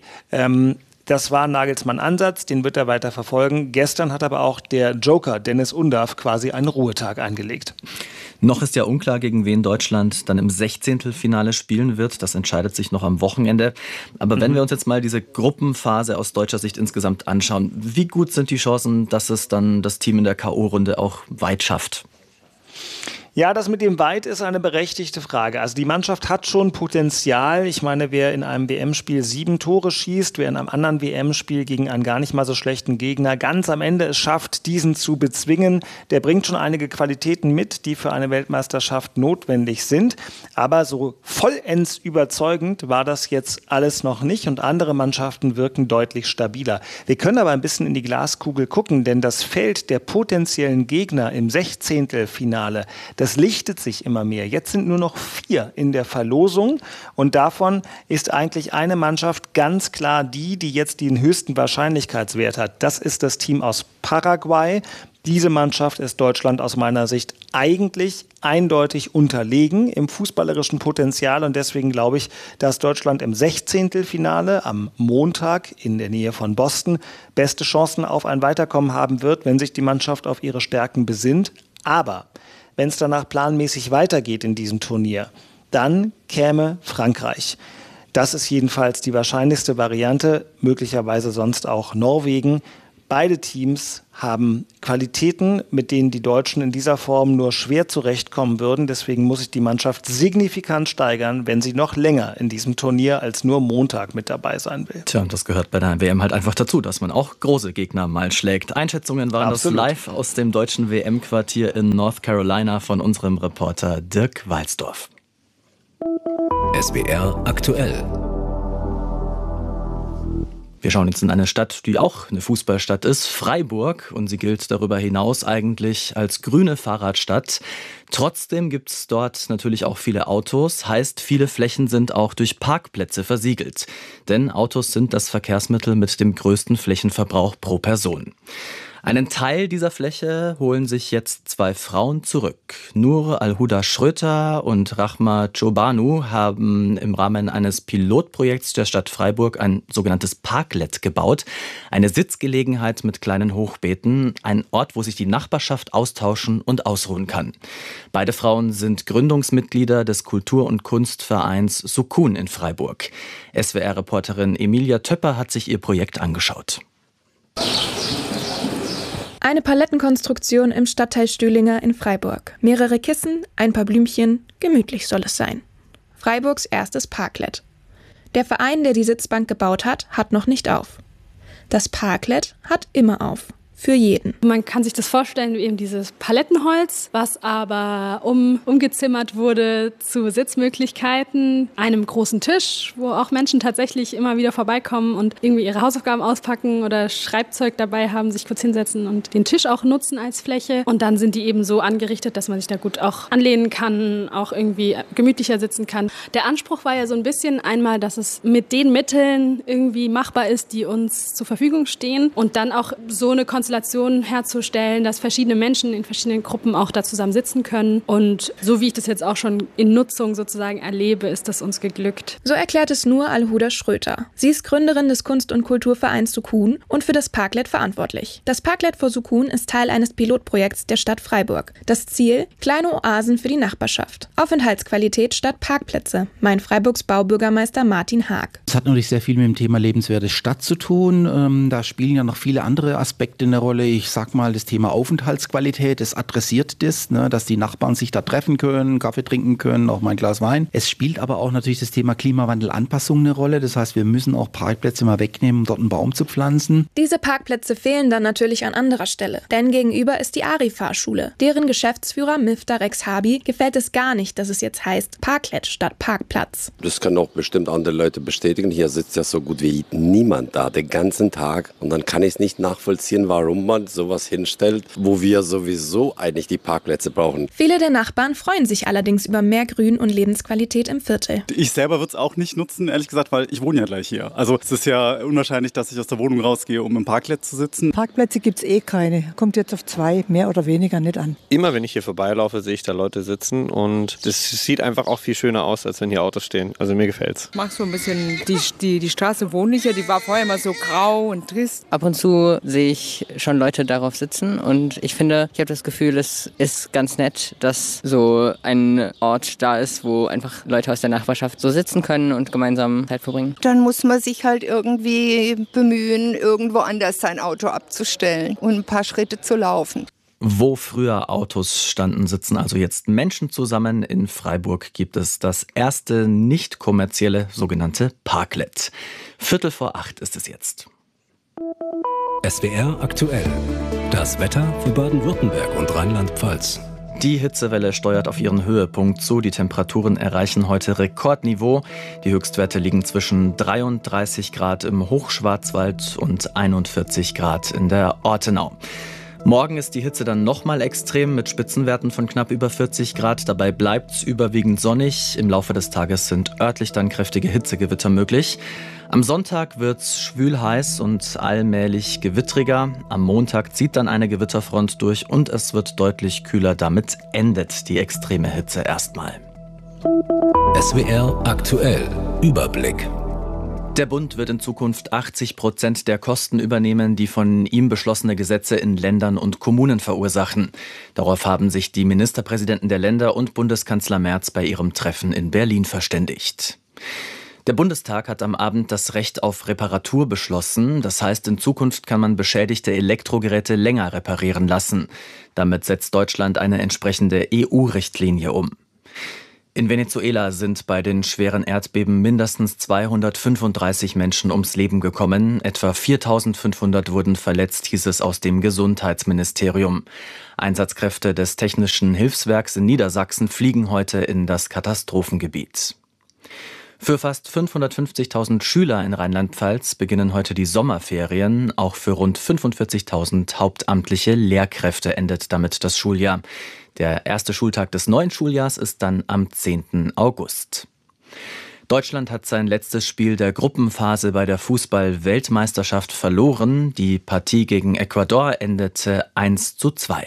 [SPEAKER 6] Das war Nagelsmann Ansatz, den wird er weiter verfolgen. Gestern hat aber auch der Joker Dennis Undaff quasi einen Ruhetag eingelegt.
[SPEAKER 5] Noch ist ja unklar, gegen wen Deutschland dann im 16. spielen wird. Das entscheidet sich noch am Wochenende. Aber wenn wir uns jetzt mal diese Gruppenphase aus deutscher Sicht insgesamt anschauen, wie gut sind die Chancen, dass es dann das Team in der K.O.-Runde auch weit schafft?
[SPEAKER 6] Ja, das mit dem weit ist eine berechtigte Frage. Also die Mannschaft hat schon Potenzial. Ich meine, wer in einem WM-Spiel 7 Tore schießt, wer in einem anderen WM-Spiel gegen einen gar nicht mal so schlechten Gegner ganz am Ende es schafft, diesen zu bezwingen, der bringt schon einige Qualitäten mit, die für eine Weltmeisterschaft notwendig sind. Aber so vollends überzeugend war das jetzt alles noch nicht und andere Mannschaften wirken deutlich stabiler. Wir können aber ein bisschen in die Glaskugel gucken, denn das Feld der potenziellen Gegner im 16. Das lichtet sich immer mehr. Jetzt sind nur noch 4 in der Verlosung und davon ist eigentlich eine Mannschaft ganz klar die jetzt den höchsten Wahrscheinlichkeitswert hat. Das ist das Team aus Paraguay. Diese Mannschaft ist Deutschland aus meiner Sicht eigentlich eindeutig unterlegen im fußballerischen Potenzial und deswegen glaube ich, dass Deutschland im 16. am Montag in der Nähe von Boston beste Chancen auf ein Weiterkommen haben wird, wenn sich die Mannschaft auf ihre Stärken besinnt. Aber wenn es danach planmäßig weitergeht in diesem Turnier, dann käme Frankreich. Das ist jedenfalls die wahrscheinlichste Variante, möglicherweise sonst auch Norwegen. Beide Teams haben Qualitäten, mit denen die Deutschen in dieser Form nur schwer zurechtkommen würden. Deswegen muss sich die Mannschaft signifikant steigern, wenn sie noch länger in diesem Turnier als nur Montag mit dabei sein will.
[SPEAKER 5] Tja, und das gehört bei der WM halt einfach dazu, dass man auch große Gegner mal schlägt. Einschätzungen waren
[SPEAKER 6] Absolut.
[SPEAKER 5] Das live aus dem deutschen WM-Quartier in North Carolina von unserem Reporter Dirk Walsdorf.
[SPEAKER 4] SWR aktuell.
[SPEAKER 5] Wir schauen jetzt in eine Stadt, die auch eine Fußballstadt ist, Freiburg. Und sie gilt darüber hinaus eigentlich als grüne Fahrradstadt. Trotzdem gibt es dort natürlich auch viele Autos. Heißt, viele Flächen sind auch durch Parkplätze versiegelt. Denn Autos sind das Verkehrsmittel mit dem größten Flächenverbrauch pro Person. Einen Teil dieser Fläche holen sich jetzt 2 Frauen zurück. Nur Al-Huda Schröter und Rahma Chobanu haben im Rahmen eines Pilotprojekts der Stadt Freiburg ein sogenanntes Parklet gebaut. Eine Sitzgelegenheit mit kleinen Hochbeeten, ein Ort, wo sich die Nachbarschaft austauschen und ausruhen kann. Beide Frauen sind Gründungsmitglieder des Kultur- und Kunstvereins Sukun in Freiburg. SWR-Reporterin Emilia Töpper hat sich ihr Projekt angeschaut.
[SPEAKER 7] Eine Palettenkonstruktion im Stadtteil Stühlinger in Freiburg. Mehrere Kissen, ein paar Blümchen, gemütlich soll es sein. Freiburgs erstes Parklet. Der Verein, der die Sitzbank gebaut hat, hat noch nicht auf. Das Parklet hat immer auf. Für jeden.
[SPEAKER 10] Man kann sich das vorstellen, eben dieses Palettenholz, was aber umgezimmert wurde zu Sitzmöglichkeiten, einem großen Tisch, wo auch Menschen tatsächlich immer wieder vorbeikommen und irgendwie ihre Hausaufgaben auspacken oder Schreibzeug dabei haben, sich kurz hinsetzen und den Tisch auch nutzen als Fläche. Und dann sind die eben so angerichtet, dass man sich da gut auch anlehnen kann, auch irgendwie gemütlicher sitzen kann. Der Anspruch war ja so ein bisschen einmal, dass es mit den Mitteln irgendwie machbar ist, die uns zur Verfügung stehen und dann auch so eine Konstellation herzustellen, dass verschiedene Menschen in verschiedenen Gruppen auch da zusammen sitzen können. Und so wie ich das jetzt auch schon in Nutzung sozusagen erlebe, ist das uns geglückt.
[SPEAKER 7] So erklärt es nur Al-Huda Schröter. Sie ist Gründerin des Kunst- und Kulturvereins Sukun und für das Parklet verantwortlich. Das Parklet für Sukun ist Teil eines Pilotprojekts der Stadt Freiburg. Das Ziel? Kleine Oasen für die Nachbarschaft. Aufenthaltsqualität statt Parkplätze, meint Freiburgs Baubürgermeister Martin Haag.
[SPEAKER 12] Es hat natürlich sehr viel mit dem Thema lebenswerte Stadt zu tun. Da spielen ja noch viele andere Aspekte eine Rolle. Ich sag mal, das Thema Aufenthaltsqualität, das adressiert das, dass die Nachbarn sich da treffen können, Kaffee trinken können, auch mal ein Glas Wein. Es spielt aber auch natürlich das Thema Klimawandelanpassung eine Rolle. Das heißt, wir müssen auch Parkplätze mal wegnehmen, um dort einen Baum zu pflanzen.
[SPEAKER 7] Diese Parkplätze fehlen dann natürlich an anderer Stelle. Denn gegenüber ist die Ari-Fahrschule. Deren Geschäftsführer Mifta Rex-Habi gefällt es gar nicht, dass es jetzt heißt Parklet statt Parkplatz.
[SPEAKER 13] Das können auch bestimmt andere Leute bestätigen. Hier sitzt ja so gut wie niemand da den ganzen Tag. Und dann kann ich es nicht nachvollziehen, warum man sowas hinstellt, wo wir sowieso eigentlich die Parkplätze brauchen.
[SPEAKER 7] Viele der Nachbarn freuen sich allerdings über mehr Grün und Lebensqualität im Viertel.
[SPEAKER 25] Ich selber würde es auch nicht nutzen, ehrlich gesagt, weil ich wohne ja gleich hier. Also es ist ja unwahrscheinlich, dass ich aus der Wohnung rausgehe, um im Parkplatz zu sitzen.
[SPEAKER 26] Parkplätze gibt es keine. Kommt jetzt auf 2, mehr oder weniger nicht an.
[SPEAKER 27] Immer wenn ich hier vorbeilaufe, sehe ich da Leute sitzen und das sieht einfach auch viel schöner aus, als wenn hier Autos stehen. Also mir gefällt's.
[SPEAKER 28] Ich mag so ein bisschen die Straße wohnlicher, die war vorher immer so grau und trist.
[SPEAKER 29] Ab und zu sehe ich schon Leute darauf sitzen und ich finde, ich habe das Gefühl, es ist ganz nett, dass so ein Ort da ist, wo einfach Leute aus der Nachbarschaft so sitzen können und gemeinsam Zeit verbringen.
[SPEAKER 30] Dann muss man sich halt irgendwie bemühen, irgendwo anders sein Auto abzustellen und ein paar Schritte zu laufen.
[SPEAKER 5] Wo früher Autos standen, sitzen also jetzt Menschen zusammen. In Freiburg gibt es das erste nicht kommerzielle sogenannte Parklet. 7:45 ist es jetzt.
[SPEAKER 4] SWR aktuell. Das Wetter für Baden-Württemberg und Rheinland-Pfalz.
[SPEAKER 5] Die Hitzewelle steuert auf ihren Höhepunkt zu. Die Temperaturen erreichen heute Rekordniveau. Die Höchstwerte liegen zwischen 33 Grad im Hochschwarzwald und 41 Grad in der Ortenau. Morgen ist die Hitze dann nochmal extrem mit Spitzenwerten von knapp über 40 Grad. Dabei bleibt es überwiegend sonnig. Im Laufe des Tages sind örtlich dann kräftige Hitzegewitter möglich. Am Sonntag wird es schwül heiß und allmählich gewittriger. Am Montag zieht dann eine Gewitterfront durch und es wird deutlich kühler. Damit endet die extreme Hitze erstmal.
[SPEAKER 4] SWR aktuell. Überblick.
[SPEAKER 5] Der Bund wird in Zukunft 80% der Kosten übernehmen, die von ihm beschlossene Gesetze in Ländern und Kommunen verursachen. Darauf haben sich die Ministerpräsidenten der Länder und Bundeskanzler Merz bei ihrem Treffen in Berlin verständigt. Der Bundestag hat am Abend das Recht auf Reparatur beschlossen. Das heißt, in Zukunft kann man beschädigte Elektrogeräte länger reparieren lassen. Damit setzt Deutschland eine entsprechende EU-Richtlinie um. In Venezuela sind bei den schweren Erdbeben mindestens 235 Menschen ums Leben gekommen. Etwa 4.500 wurden verletzt, hieß es aus dem Gesundheitsministerium. Einsatzkräfte des Technischen Hilfswerks in Niedersachsen fliegen heute in das Katastrophengebiet. Für fast 550.000 Schüler in Rheinland-Pfalz beginnen heute die Sommerferien. Auch für rund 45.000 hauptamtliche Lehrkräfte endet damit das Schuljahr. Der erste Schultag des neuen Schuljahrs ist dann am 10. August. Deutschland hat sein letztes Spiel der Gruppenphase bei der Fußball-Weltmeisterschaft verloren. Die Partie gegen Ecuador endete 1:2.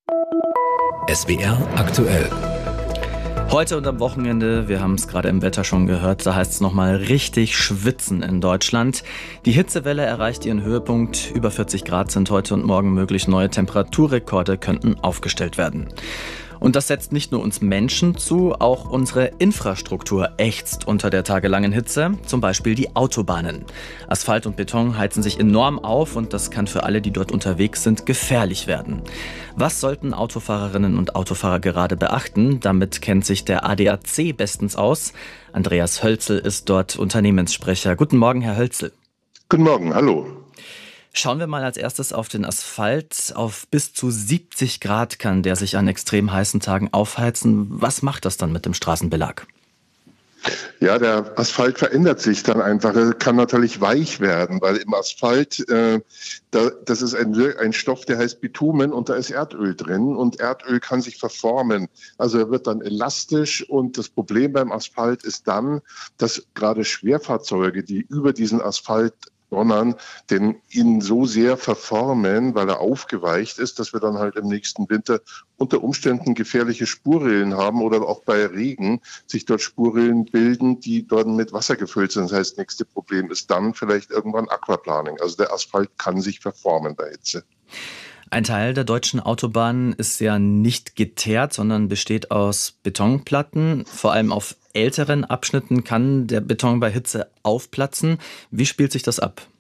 [SPEAKER 4] SWR aktuell.
[SPEAKER 5] Heute und am Wochenende, wir haben es gerade im Wetter schon gehört, da heißt es nochmal richtig schwitzen in Deutschland. Die Hitzewelle erreicht ihren Höhepunkt. Über 40 Grad sind heute und morgen möglich. Neue Temperaturrekorde könnten aufgestellt werden. Und das setzt nicht nur uns Menschen zu, auch unsere Infrastruktur ächzt unter der tagelangen Hitze, zum Beispiel die Autobahnen. Asphalt und Beton heizen sich enorm auf und das kann für alle, die dort unterwegs sind, gefährlich werden. Was sollten Autofahrerinnen und Autofahrer gerade beachten? Damit kennt sich der ADAC bestens aus. Andreas Hölzel ist dort Unternehmenssprecher. Guten Morgen, Herr Hölzel.
[SPEAKER 9] Guten Morgen, hallo.
[SPEAKER 5] Schauen wir mal als erstes auf den Asphalt. Auf bis zu 70 Grad kann der sich an extrem heißen Tagen aufheizen. Was macht das dann mit dem Straßenbelag?
[SPEAKER 9] Ja, der Asphalt verändert sich dann einfach. Er kann natürlich weich werden, weil im Asphalt, das ist ein Stoff, der heißt Bitumen und da ist Erdöl drin und Erdöl kann sich verformen. Also er wird dann elastisch und das Problem beim Asphalt ist dann, dass gerade Schwerfahrzeuge, die über diesen Asphalt donnern, den ihn so sehr verformen, weil er aufgeweicht ist, dass wir dann halt im nächsten Winter unter Umständen gefährliche Spurrillen haben oder auch bei Regen sich dort Spurrillen bilden, die dort mit Wasser gefüllt sind. Das heißt, das nächste Problem ist dann vielleicht irgendwann Aquaplaning. Also der Asphalt kann sich verformen bei Hitze.
[SPEAKER 5] Ein Teil der deutschen Autobahnen ist ja nicht geteert, sondern besteht aus Betonplatten. Vor allem auf älteren Abschnitten kann der Beton bei Hitze aufplatzen. Wie spielt sich das ab?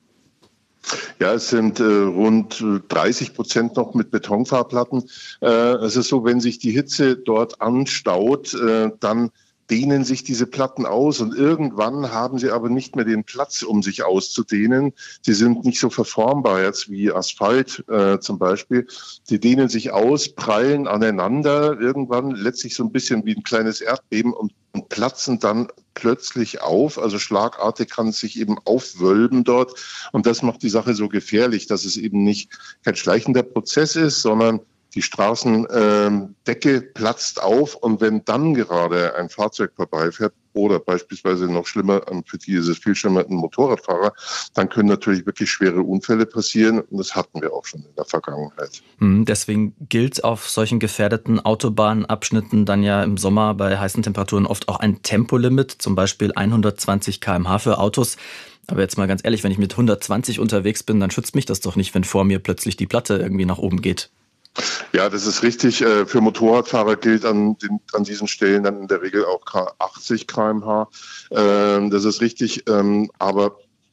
[SPEAKER 9] Ja, es sind rund 30% noch mit Betonfahrplatten. Es ist so, wenn sich die Hitze dort anstaut, dann dehnen sich diese Platten aus und irgendwann haben sie aber nicht mehr den Platz, um sich auszudehnen. Sie sind nicht so verformbar jetzt wie Asphalt zum Beispiel. Die dehnen sich aus, prallen aneinander, irgendwann letztlich so ein bisschen wie ein kleines Erdbeben und platzen dann plötzlich auf. Also schlagartig kann es sich eben aufwölben dort und das macht die Sache so gefährlich, dass es eben nicht kein schleichender Prozess ist, sondern die Straßendecke platzt auf und wenn dann gerade ein Fahrzeug vorbeifährt oder beispielsweise noch schlimmer, für die ist es viel schlimmer, ein Motorradfahrer, dann können natürlich wirklich schwere Unfälle passieren und das hatten wir auch schon in der Vergangenheit.
[SPEAKER 5] Deswegen gilt auf solchen gefährdeten Autobahnabschnitten dann ja im Sommer bei heißen Temperaturen oft auch ein Tempolimit, zum Beispiel 120 km/h für Autos. Aber jetzt mal ganz ehrlich, wenn ich mit 120 unterwegs bin, dann schützt mich das doch nicht, wenn vor mir plötzlich die Platte irgendwie nach oben geht.
[SPEAKER 9] Ja, das ist richtig. Für Motorradfahrer gilt an diesen Stellen dann in der Regel auch 80 km/h. Das ist richtig. Aber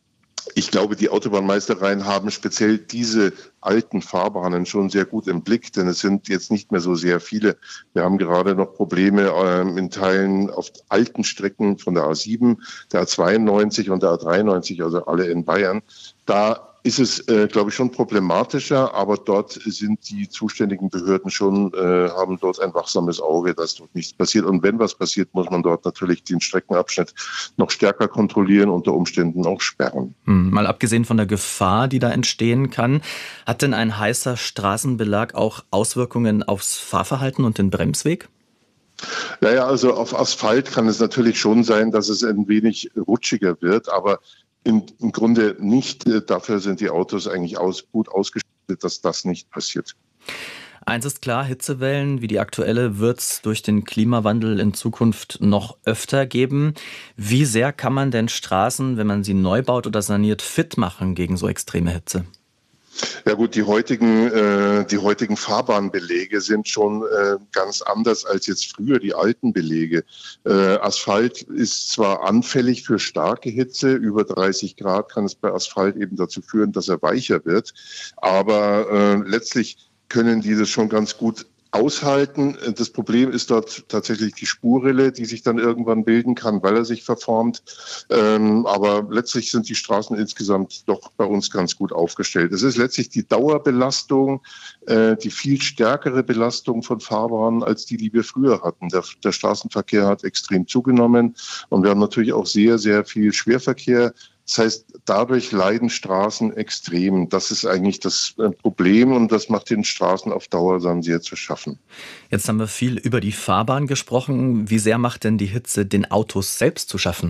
[SPEAKER 9] Ich glaube, die Autobahnmeistereien haben speziell diese alten Fahrbahnen schon sehr gut im Blick, denn es sind jetzt nicht mehr so sehr viele. Wir haben gerade noch Probleme in Teilen auf alten Strecken von der A7, der A92 und der A93, also alle in Bayern. Da ist es, glaube ich, schon problematischer, aber dort sind die zuständigen Behörden schon, haben dort ein wachsames Auge, dass dort nichts passiert. Und wenn was passiert, muss man dort natürlich den Streckenabschnitt noch stärker kontrollieren, unter Umständen auch sperren.
[SPEAKER 5] Mal abgesehen von der Gefahr, die da entstehen kann, hat denn ein heißer Straßenbelag auch Auswirkungen aufs Fahrverhalten und den Bremsweg?
[SPEAKER 9] Naja, also auf Asphalt kann es natürlich schon sein, dass es ein wenig rutschiger wird, aber im Grunde nicht. Dafür sind die Autos eigentlich gut ausgestattet, dass das nicht passiert.
[SPEAKER 5] Eins ist klar, Hitzewellen wie die aktuelle wird es durch den Klimawandel in Zukunft noch öfter geben. Wie sehr kann man denn Straßen, wenn man sie neu baut oder saniert, fit machen gegen so extreme Hitze?
[SPEAKER 9] Ja gut, die heutigen Fahrbahnbelege sind schon ganz anders als jetzt früher die alten Belege. Asphalt ist zwar anfällig für starke Hitze, über 30 Grad kann es bei Asphalt eben dazu führen, dass er weicher wird, aber letztlich können die das schon ganz gut aushalten. Das Problem ist dort tatsächlich die Spurrille, die sich dann irgendwann bilden kann, weil er sich verformt. Aber letztlich sind die Straßen insgesamt doch bei uns ganz gut aufgestellt. Es ist letztlich die Dauerbelastung, die viel stärkere Belastung von Fahrbahnen als die wir früher hatten. Der Straßenverkehr hat extrem zugenommen und wir haben natürlich auch sehr, sehr viel Schwerverkehr. Das heißt, dadurch leiden Straßen extrem. Das ist eigentlich das Problem und das macht den Straßen auf Dauer dann sehr zu schaffen.
[SPEAKER 5] Jetzt haben wir viel über die Fahrbahn gesprochen. Wie sehr macht denn die Hitze den Autos selbst zu schaffen?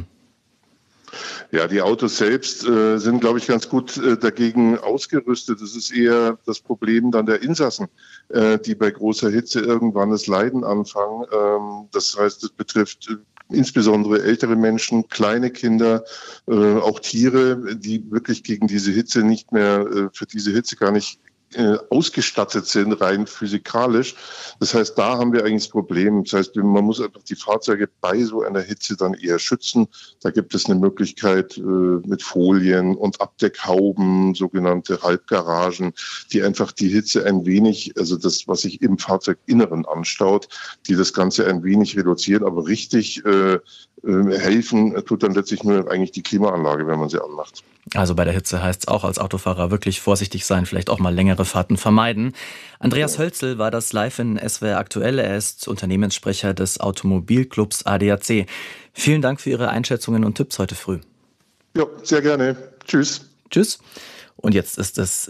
[SPEAKER 9] Ja, die Autos selbst sind, glaube ich, ganz gut dagegen ausgerüstet. Das ist eher das Problem dann der Insassen, die bei großer Hitze irgendwann das Leiden anfangen. Das heißt, es betrifft insbesondere ältere Menschen, kleine Kinder, auch Tiere, die wirklich gegen diese Hitze nicht mehr, für diese Hitze gar nicht ausgestattet sind, rein physikalisch. Das heißt, da haben wir eigentlich das Problem. Das heißt, man muss einfach die Fahrzeuge bei so einer Hitze dann eher schützen. Da gibt es eine Möglichkeit mit Folien und Abdeckhauben, sogenannte Halbgaragen, die einfach die Hitze ein wenig, also das, was sich im Fahrzeuginneren anstaut, die das Ganze ein wenig reduzieren, aber richtig helfen tut dann letztlich nur eigentlich die Klimaanlage, wenn man sie anmacht.
[SPEAKER 5] Also bei der Hitze heißt es auch als Autofahrer wirklich vorsichtig sein, vielleicht auch mal längere Fahrten vermeiden. Andreas Hölzel war das live in SWR Aktuell. Er ist Unternehmenssprecher des Automobilclubs ADAC. Vielen Dank für Ihre Einschätzungen und Tipps heute früh.
[SPEAKER 9] Ja, sehr gerne. Tschüss.
[SPEAKER 5] Tschüss. Und jetzt ist es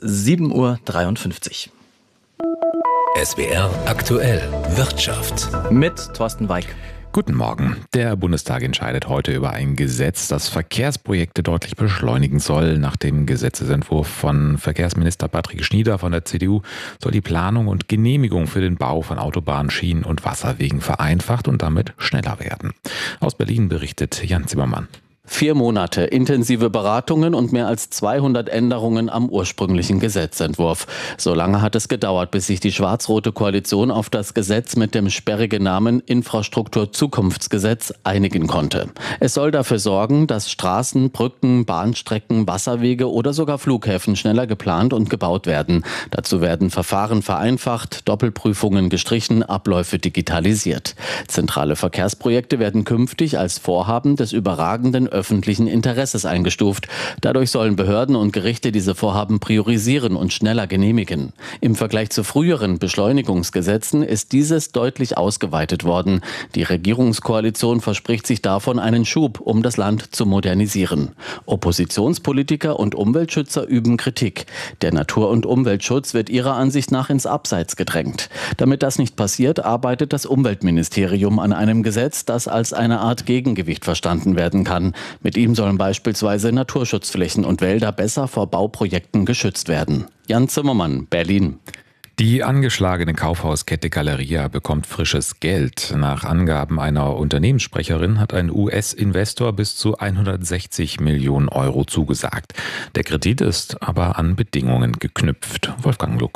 [SPEAKER 5] 7:53
[SPEAKER 4] Uhr. SWR Aktuell Wirtschaft.
[SPEAKER 5] Mit Thorsten Weig.
[SPEAKER 11] Guten Morgen. Der Bundestag entscheidet heute über ein Gesetz, das Verkehrsprojekte deutlich beschleunigen soll. Nach dem Gesetzesentwurf von Verkehrsminister Patrick Schnieder von der CDU soll die Planung und Genehmigung für den Bau von Autobahnen, Schienen und Wasserwegen vereinfacht und damit schneller werden. Aus Berlin berichtet Jan Zimmermann.
[SPEAKER 14] 4 Monate intensive Beratungen und mehr als 200 Änderungen am ursprünglichen Gesetzentwurf. So lange hat es gedauert, bis sich die schwarz-rote Koalition auf das Gesetz mit dem sperrigen Namen Infrastrukturzukunftsgesetz einigen konnte. Es soll dafür sorgen, dass Straßen, Brücken, Bahnstrecken, Wasserwege oder sogar Flughäfen schneller geplant und gebaut werden. Dazu werden Verfahren vereinfacht, Doppelprüfungen gestrichen, Abläufe digitalisiert. Zentrale Verkehrsprojekte werden künftig als Vorhaben des überragenden öffentlichen Interesses eingestuft. Dadurch sollen Behörden und Gerichte diese Vorhaben priorisieren und schneller genehmigen. Im Vergleich zu früheren Beschleunigungsgesetzen ist dieses deutlich ausgeweitet worden. Die Regierungskoalition verspricht sich davon einen Schub, um das Land zu modernisieren. Oppositionspolitiker und Umweltschützer üben Kritik. Der Natur- und Umweltschutz wird ihrer Ansicht nach ins Abseits gedrängt. Damit das nicht passiert, arbeitet das Umweltministerium an einem Gesetz, das als eine Art Gegengewicht verstanden werden kann. Mit ihm sollen beispielsweise Naturschutzflächen und Wälder besser vor Bauprojekten geschützt werden. Jan Zimmermann, Berlin.
[SPEAKER 11] Die angeschlagene Kaufhauskette Galeria bekommt frisches Geld. Nach Angaben einer Unternehmenssprecherin hat ein US-Investor bis zu 160 Millionen Euro zugesagt. Der Kredit ist aber an Bedingungen geknüpft. Wolfgang Luck.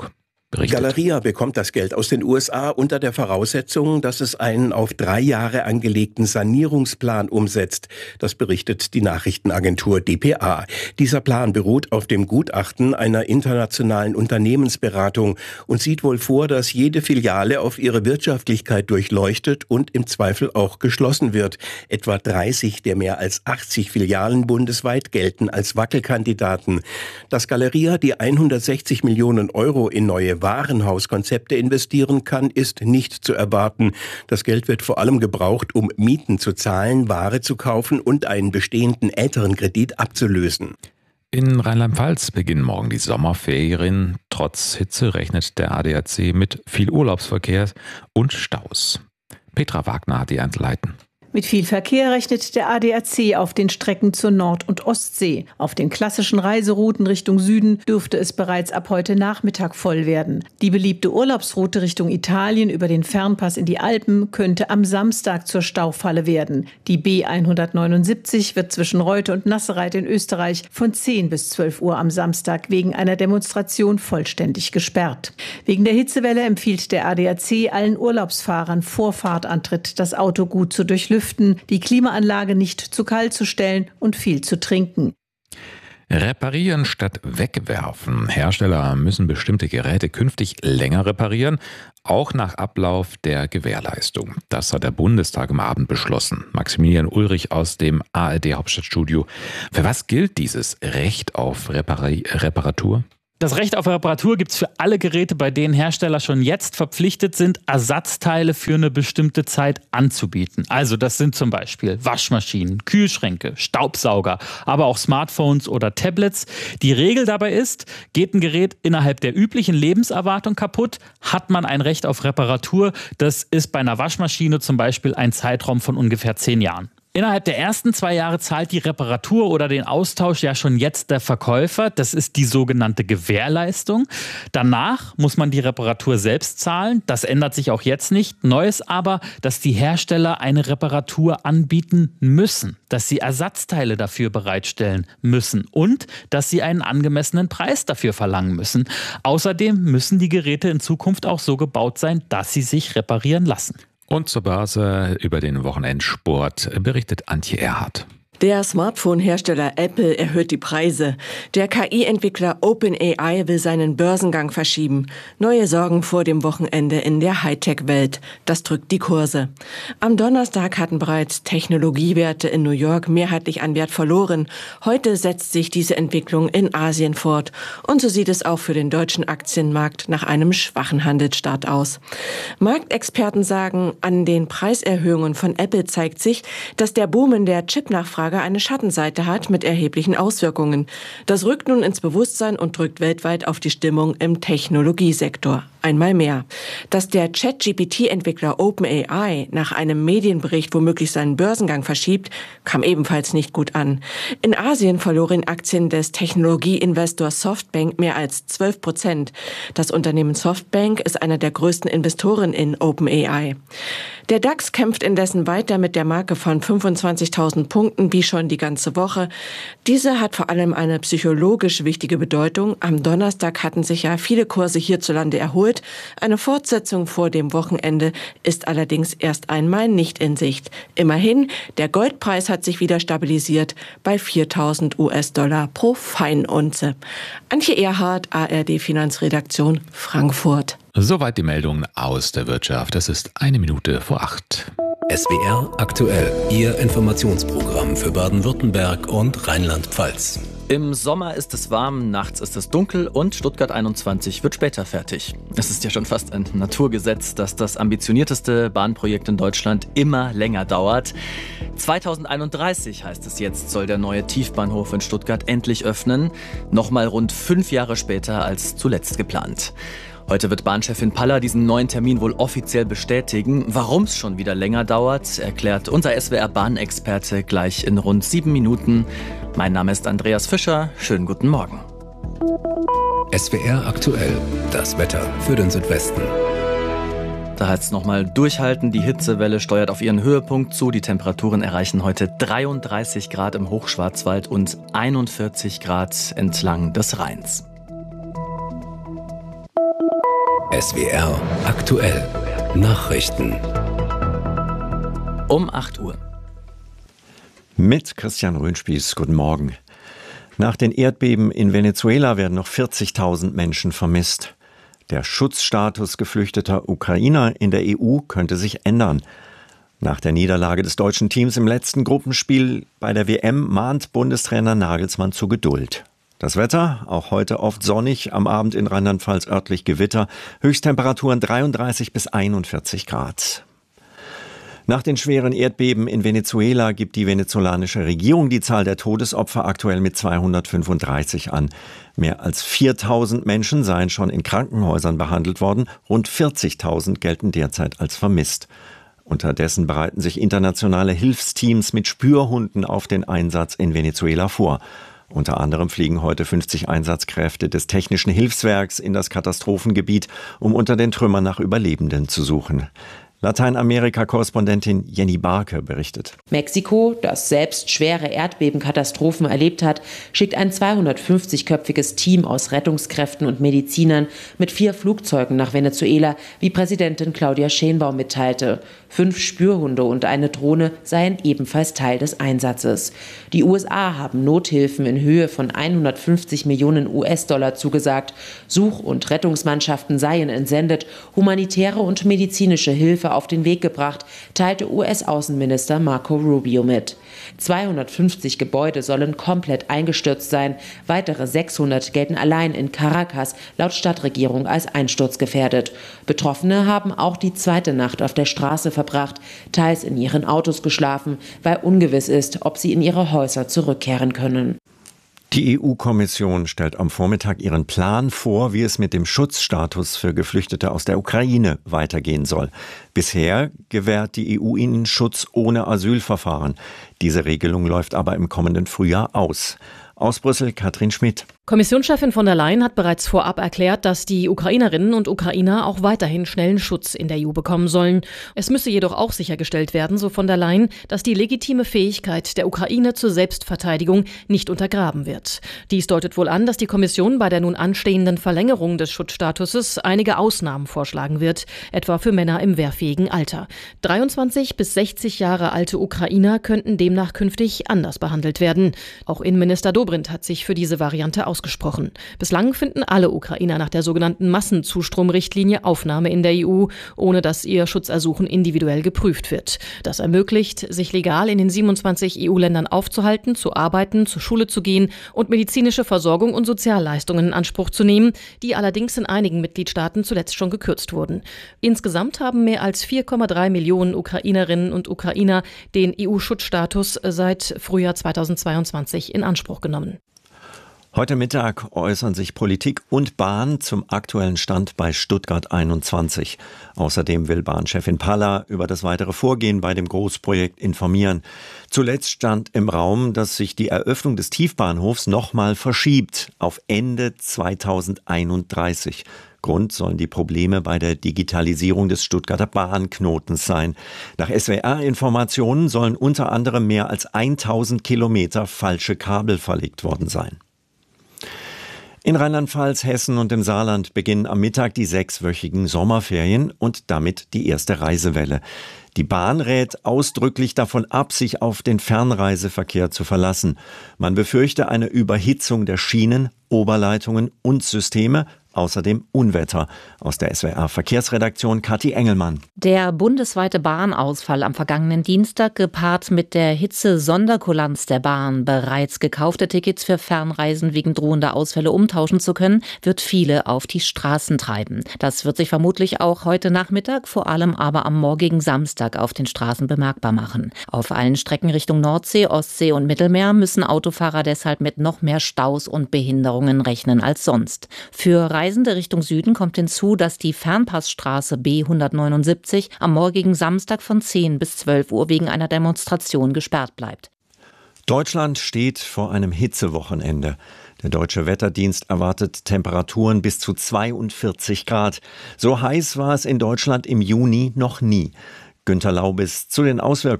[SPEAKER 11] berichtet.
[SPEAKER 1] Galeria bekommt das Geld aus den USA unter der Voraussetzung, dass es einen auf 3 Jahre angelegten Sanierungsplan umsetzt. Das berichtet die Nachrichtenagentur dpa. Dieser Plan beruht auf dem Gutachten einer internationalen Unternehmensberatung und sieht wohl vor, dass jede Filiale auf ihre Wirtschaftlichkeit durchleuchtet und im Zweifel auch geschlossen wird. Etwa 30 der mehr als 80 Filialen bundesweit gelten als Wackelkandidaten. Dass Galeria die 160 Millionen Euro in neue Warenhauskonzepte investieren kann, ist nicht zu erwarten. Das Geld wird vor allem gebraucht, um Mieten zu zahlen, Ware zu kaufen und einen bestehenden älteren Kredit abzulösen.
[SPEAKER 11] In Rheinland-Pfalz beginnen morgen die Sommerferien. Trotz Hitze rechnet der ADAC mit viel Urlaubsverkehr und Staus. Petra Wagner hat die Einzelheiten.
[SPEAKER 15] Mit viel Verkehr rechnet der ADAC auf den Strecken zur Nord- und Ostsee. Auf den klassischen Reiserouten Richtung Süden dürfte es bereits ab heute Nachmittag voll werden. Die beliebte Urlaubsroute Richtung Italien über den Fernpass in die Alpen könnte am Samstag zur Staufalle werden. Die B179 wird zwischen Reute und Nassereit in Österreich von 10 bis 12 Uhr am Samstag wegen einer Demonstration vollständig gesperrt. Wegen der Hitzewelle empfiehlt der ADAC allen Urlaubsfahrern vor Fahrtantritt das Auto gut zu durchlüften, die Klimaanlage nicht zu kalt zu stellen und viel zu trinken.
[SPEAKER 11] Reparieren statt wegwerfen. Hersteller müssen bestimmte Geräte künftig länger reparieren, auch nach Ablauf der Gewährleistung. Das hat der Bundestag am Abend beschlossen. Maximilian Ulrich aus dem ARD Hauptstadtstudio. Für was gilt dieses Recht auf Reparatur?
[SPEAKER 16] Das Recht auf Reparatur gibt es für alle Geräte, bei denen Hersteller schon jetzt verpflichtet sind, Ersatzteile für eine bestimmte Zeit anzubieten. Also das sind zum Beispiel Waschmaschinen, Kühlschränke, Staubsauger, aber auch Smartphones oder Tablets. Die Regel dabei ist, geht ein Gerät innerhalb der üblichen Lebenserwartung kaputt, hat man ein Recht auf Reparatur. Das ist bei einer Waschmaschine zum Beispiel ein Zeitraum von ungefähr 10 Jahren. Innerhalb der ersten 2 Jahre zahlt die Reparatur oder den Austausch ja schon jetzt der Verkäufer. Das ist die sogenannte Gewährleistung. Danach muss man die Reparatur selbst zahlen. Das ändert sich auch jetzt nicht. Neu ist aber, dass die Hersteller eine Reparatur anbieten müssen, dass sie Ersatzteile dafür bereitstellen müssen und dass sie einen angemessenen Preis dafür verlangen müssen. Außerdem müssen die Geräte in Zukunft auch so gebaut sein, dass sie sich reparieren lassen.
[SPEAKER 11] Und zur Börse über den Wochenendsport berichtet Antje Erhardt.
[SPEAKER 17] Der Smartphone-Hersteller Apple erhöht die Preise. Der KI-Entwickler OpenAI will seinen Börsengang verschieben. Neue Sorgen vor dem Wochenende in der Hightech-Welt. Das drückt die Kurse. Am Donnerstag hatten bereits Technologiewerte in New York mehrheitlich an Wert verloren. Heute setzt sich diese Entwicklung in Asien fort. Und so sieht es auch für den deutschen Aktienmarkt nach einem schwachen Handelsstart aus. Marktexperten sagen, an den Preiserhöhungen von Apple zeigt sich, dass der Boom in der Chipnachfrage eine Schattenseite hat mit erheblichen Auswirkungen. Das rückt nun ins Bewusstsein und drückt weltweit auf die Stimmung im Technologiesektor. Einmal mehr. Dass der ChatGPT-Entwickler OpenAI nach einem Medienbericht womöglich seinen Börsengang verschiebt, kam ebenfalls nicht gut an. In Asien verloren Aktien des Technologieinvestors Softbank mehr als 12%. Das Unternehmen Softbank ist einer der größten Investoren in OpenAI. Der DAX kämpft indessen weiter mit der Marke von 25.000 Punkten wie schon die ganze Woche. Diese hat vor allem eine psychologisch wichtige Bedeutung. Am Donnerstag hatten sich ja viele Kurse hierzulande erholt. Eine Fortsetzung vor dem Wochenende ist allerdings erst einmal nicht in Sicht. Immerhin, der Goldpreis hat sich wieder stabilisiert bei 4.000 US-Dollar pro Feinunze. Antje Erhardt, ARD Finanzredaktion, Frankfurt.
[SPEAKER 11] Soweit die Meldungen aus der Wirtschaft. Es ist 7:01.
[SPEAKER 4] SWR aktuell, Ihr Informationsprogramm für Baden-Württemberg und Rheinland-Pfalz.
[SPEAKER 5] Im Sommer ist es warm, nachts ist es dunkel und Stuttgart 21 wird später fertig. Es ist ja schon fast ein Naturgesetz, dass das ambitionierteste Bahnprojekt in Deutschland immer länger dauert. 2031 heißt es jetzt, soll der neue Tiefbahnhof in Stuttgart endlich öffnen. Nochmal rund 5 Jahre später als zuletzt geplant. Heute wird Bahnchefin Paller diesen neuen Termin wohl offiziell bestätigen. Warum es schon wieder länger dauert, erklärt unser SWR-Bahnexperte gleich in rund 7 Minuten. Mein Name ist Andreas Fischer. Schönen guten Morgen.
[SPEAKER 4] SWR aktuell, das Wetter für den Südwesten.
[SPEAKER 5] Da heißt es nochmal durchhalten. Die Hitzewelle steuert auf ihren Höhepunkt zu. Die Temperaturen erreichen heute 33 Grad im Hochschwarzwald und 41 Grad entlang des Rheins.
[SPEAKER 4] SWR aktuell Nachrichten.
[SPEAKER 5] Um 8 Uhr.
[SPEAKER 2] Mit Christian Röhnspieß, guten Morgen. Nach den Erdbeben in Venezuela werden noch 40.000 Menschen vermisst. Der Schutzstatus geflüchteter Ukrainer in der EU könnte sich ändern. Nach der Niederlage des deutschen Teams im letzten Gruppenspiel bei der WM mahnt Bundestrainer Nagelsmann zu Geduld. Das Wetter, auch heute oft sonnig, am Abend in Rheinland-Pfalz örtlich Gewitter, Höchsttemperaturen 33 bis 41 Grad. Nach den schweren Erdbeben in Venezuela gibt die venezolanische Regierung die Zahl der Todesopfer aktuell mit 235 an. Mehr als 4.000 Menschen seien schon in Krankenhäusern behandelt worden, rund 40.000 gelten derzeit als vermisst. Unterdessen bereiten sich internationale Hilfsteams mit Spürhunden auf den Einsatz in Venezuela vor. Unter anderem fliegen heute 50 Einsatzkräfte des Technischen Hilfswerks in das Katastrophengebiet, um unter den Trümmern nach Überlebenden zu suchen. Lateinamerika-Korrespondentin Jenny Barke berichtet.
[SPEAKER 3] Mexiko, das selbst schwere Erdbebenkatastrophen erlebt hat, schickt ein 250-köpfiges Team aus Rettungskräften und Medizinern mit 4 Flugzeugen nach Venezuela, wie Präsidentin Claudia Sheinbaum mitteilte. 5 Spürhunde und eine Drohne seien ebenfalls Teil des Einsatzes. Die USA haben Nothilfen in Höhe von 150 Millionen US-Dollar zugesagt. Such- und Rettungsmannschaften seien entsendet, humanitäre und medizinische Hilfe auf den Weg gebracht, teilte US-Außenminister Marco Rubio mit. 250 Gebäude sollen komplett eingestürzt sein. Weitere 600 gelten allein in Caracas laut Stadtregierung als einsturzgefährdet. Betroffene haben auch die zweite Nacht auf der Straße verbracht, teils in ihren Autos geschlafen, weil ungewiss ist, ob sie in ihre Häuser zurückkehren können.
[SPEAKER 2] Die EU-Kommission stellt am Vormittag ihren Plan vor, wie es mit dem Schutzstatus für Geflüchtete aus der Ukraine weitergehen soll. Bisher gewährt die EU ihnen Schutz ohne Asylverfahren. Diese Regelung läuft aber im kommenden Frühjahr aus. Aus Brüssel, Katrin Schmidt.
[SPEAKER 8] Kommissionschefin von der Leyen hat bereits vorab erklärt, dass die Ukrainerinnen und Ukrainer auch weiterhin schnellen Schutz in der EU bekommen sollen. Es müsse jedoch auch sichergestellt werden, so von der Leyen, dass die legitime Fähigkeit der Ukraine zur Selbstverteidigung nicht untergraben wird. Dies deutet wohl an, dass die Kommission bei der nun anstehenden Verlängerung des Schutzstatuses einige Ausnahmen vorschlagen wird, etwa für Männer im wehrfähigen Alter. 23 bis 60 Jahre alte Ukrainer könnten demnach künftig anders behandelt werden. Auch Innenminister Dobrindt hat sich für diese Variante ausgesprochen. Bislang finden alle Ukrainer nach der sogenannten Massenzustromrichtlinie Aufnahme in der EU, ohne dass ihr Schutzersuchen individuell geprüft wird. Das ermöglicht, sich legal in den 27 EU-Ländern aufzuhalten, zu arbeiten, zur Schule zu gehen und medizinische Versorgung und Sozialleistungen in Anspruch zu nehmen, die allerdings in einigen Mitgliedstaaten zuletzt schon gekürzt wurden. Insgesamt haben mehr als 4,3 Millionen Ukrainerinnen und Ukrainer den EU-Schutzstatus seit Frühjahr 2022 in Anspruch genommen.
[SPEAKER 2] Heute Mittag äußern sich Politik und Bahn zum aktuellen Stand bei Stuttgart 21. Außerdem will Bahnchefin Palla über das weitere Vorgehen bei dem Großprojekt informieren. Zuletzt stand im Raum, dass sich die Eröffnung des Tiefbahnhofs nochmal verschiebt auf Ende 2031. Grund sollen die Probleme bei der Digitalisierung des Stuttgarter Bahnknotens sein. Nach SWR-Informationen sollen unter anderem mehr als 1000 Kilometer falsche Kabel verlegt worden sein. In Rheinland-Pfalz, Hessen und im Saarland beginnen am Mittag die 6-wöchigen Sommerferien und damit die erste Reisewelle. Die Bahn rät ausdrücklich davon ab, sich auf den Fernreiseverkehr zu verlassen. Man befürchte eine Überhitzung der Schienen, Oberleitungen und Systeme, außerdem Unwetter. Aus der SWR-Verkehrsredaktion Kathi Engelmann.
[SPEAKER 18] Der bundesweite Bahnausfall am vergangenen Dienstag, gepaart mit der Hitze-Sonderkulanz der Bahn, bereits gekaufte Tickets für Fernreisen wegen drohender Ausfälle umtauschen zu können, wird viele auf die Straßen treiben. Das wird sich vermutlich auch heute Nachmittag, vor allem aber am morgigen Samstag auf den Straßen bemerkbar machen. Auf allen Strecken Richtung Nordsee, Ostsee und Mittelmeer müssen Autofahrer deshalb mit noch mehr Staus und Behinderungen rechnen als sonst. Für Reisende Richtung Süden kommt hinzu, dass die Fernpassstraße B179 am morgigen Samstag von 10 bis 12 Uhr wegen einer Demonstration gesperrt bleibt.
[SPEAKER 2] Deutschland steht vor einem Hitzewochenende. Der Deutsche Wetterdienst erwartet Temperaturen bis zu 42 Grad. So heiß war es in Deutschland im Juni noch nie. Günter Laubis zu den Auswirkungen.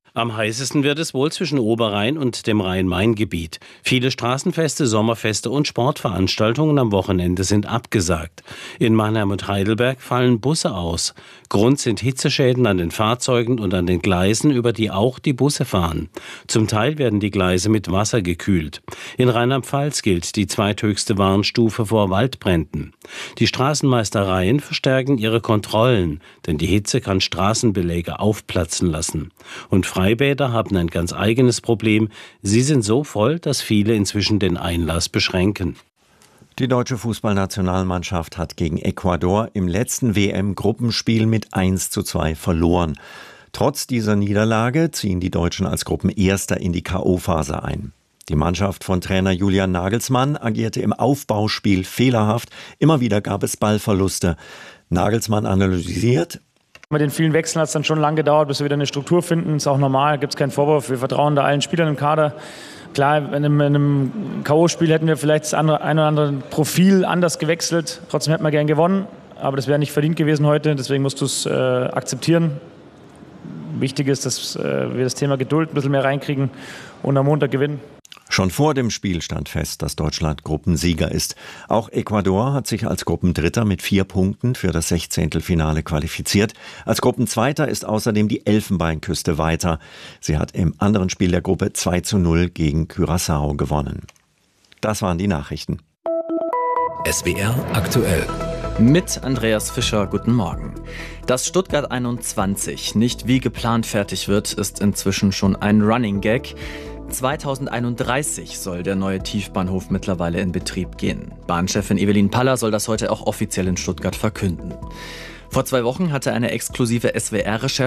[SPEAKER 6] Am heißesten wird es wohl zwischen Oberrhein und dem Rhein-Main-Gebiet. Viele Straßenfeste, Sommerfeste und Sportveranstaltungen am Wochenende sind abgesagt. In Mannheim und Heidelberg fallen Busse aus. Grund sind Hitzeschäden an den Fahrzeugen und an den Gleisen, über die auch die Busse fahren. Zum Teil werden die Gleise mit Wasser gekühlt. In Rheinland-Pfalz gilt die zweithöchste Warnstufe vor Waldbränden. Die Straßenmeistereien verstärken ihre Kontrollen, denn die Hitze kann Straßenbeläge aufplatzen lassen. Und Freibäder haben ein ganz eigenes Problem. Sie sind so voll, dass viele inzwischen den Einlass beschränken.
[SPEAKER 2] Die deutsche Fußballnationalmannschaft hat gegen Ecuador im letzten WM-Gruppenspiel mit 1:2 verloren. Trotz dieser Niederlage ziehen die Deutschen als Gruppenerster in die K.O.-Phase ein. Die Mannschaft von Trainer Julian Nagelsmann agierte im Aufbauspiel fehlerhaft. Immer wieder gab es Ballverluste. Nagelsmann analysiert:
[SPEAKER 10] Mit den vielen Wechseln hat es dann schon lange gedauert, bis wir wieder eine Struktur finden. Ist auch normal, gibt es keinen Vorwurf. Wir vertrauen da allen Spielern im Kader. Klar, in einem K.O.-Spiel hätten wir vielleicht das ein oder andere Profil anders gewechselt. Trotzdem hätten wir gern gewonnen, aber das wäre nicht verdient gewesen heute. Deswegen musst du es akzeptieren. Wichtig ist, dass wir das Thema Geduld ein bisschen mehr reinkriegen und am Montag gewinnen.
[SPEAKER 2] Schon vor dem Spiel stand fest, dass Deutschland Gruppensieger ist. Auch Ecuador hat sich als Gruppendritter mit 4 Punkten für das 16. qualifiziert. Als Gruppenzweiter ist außerdem die Elfenbeinküste weiter. Sie hat im anderen Spiel der Gruppe 2:0 gegen Curaçao gewonnen. Das waren die Nachrichten.
[SPEAKER 4] SWR aktuell.
[SPEAKER 5] Mit Andreas Fischer, guten Morgen. Dass Stuttgart 21 nicht wie geplant fertig wird, ist inzwischen schon ein Running Gag. 2031 soll der neue Tiefbahnhof mittlerweile in Betrieb gehen. Bahnchefin Evelyn Paller soll das heute auch offiziell in Stuttgart verkünden. Vor 2 Wochen hatte eine exklusive SWR-Recherche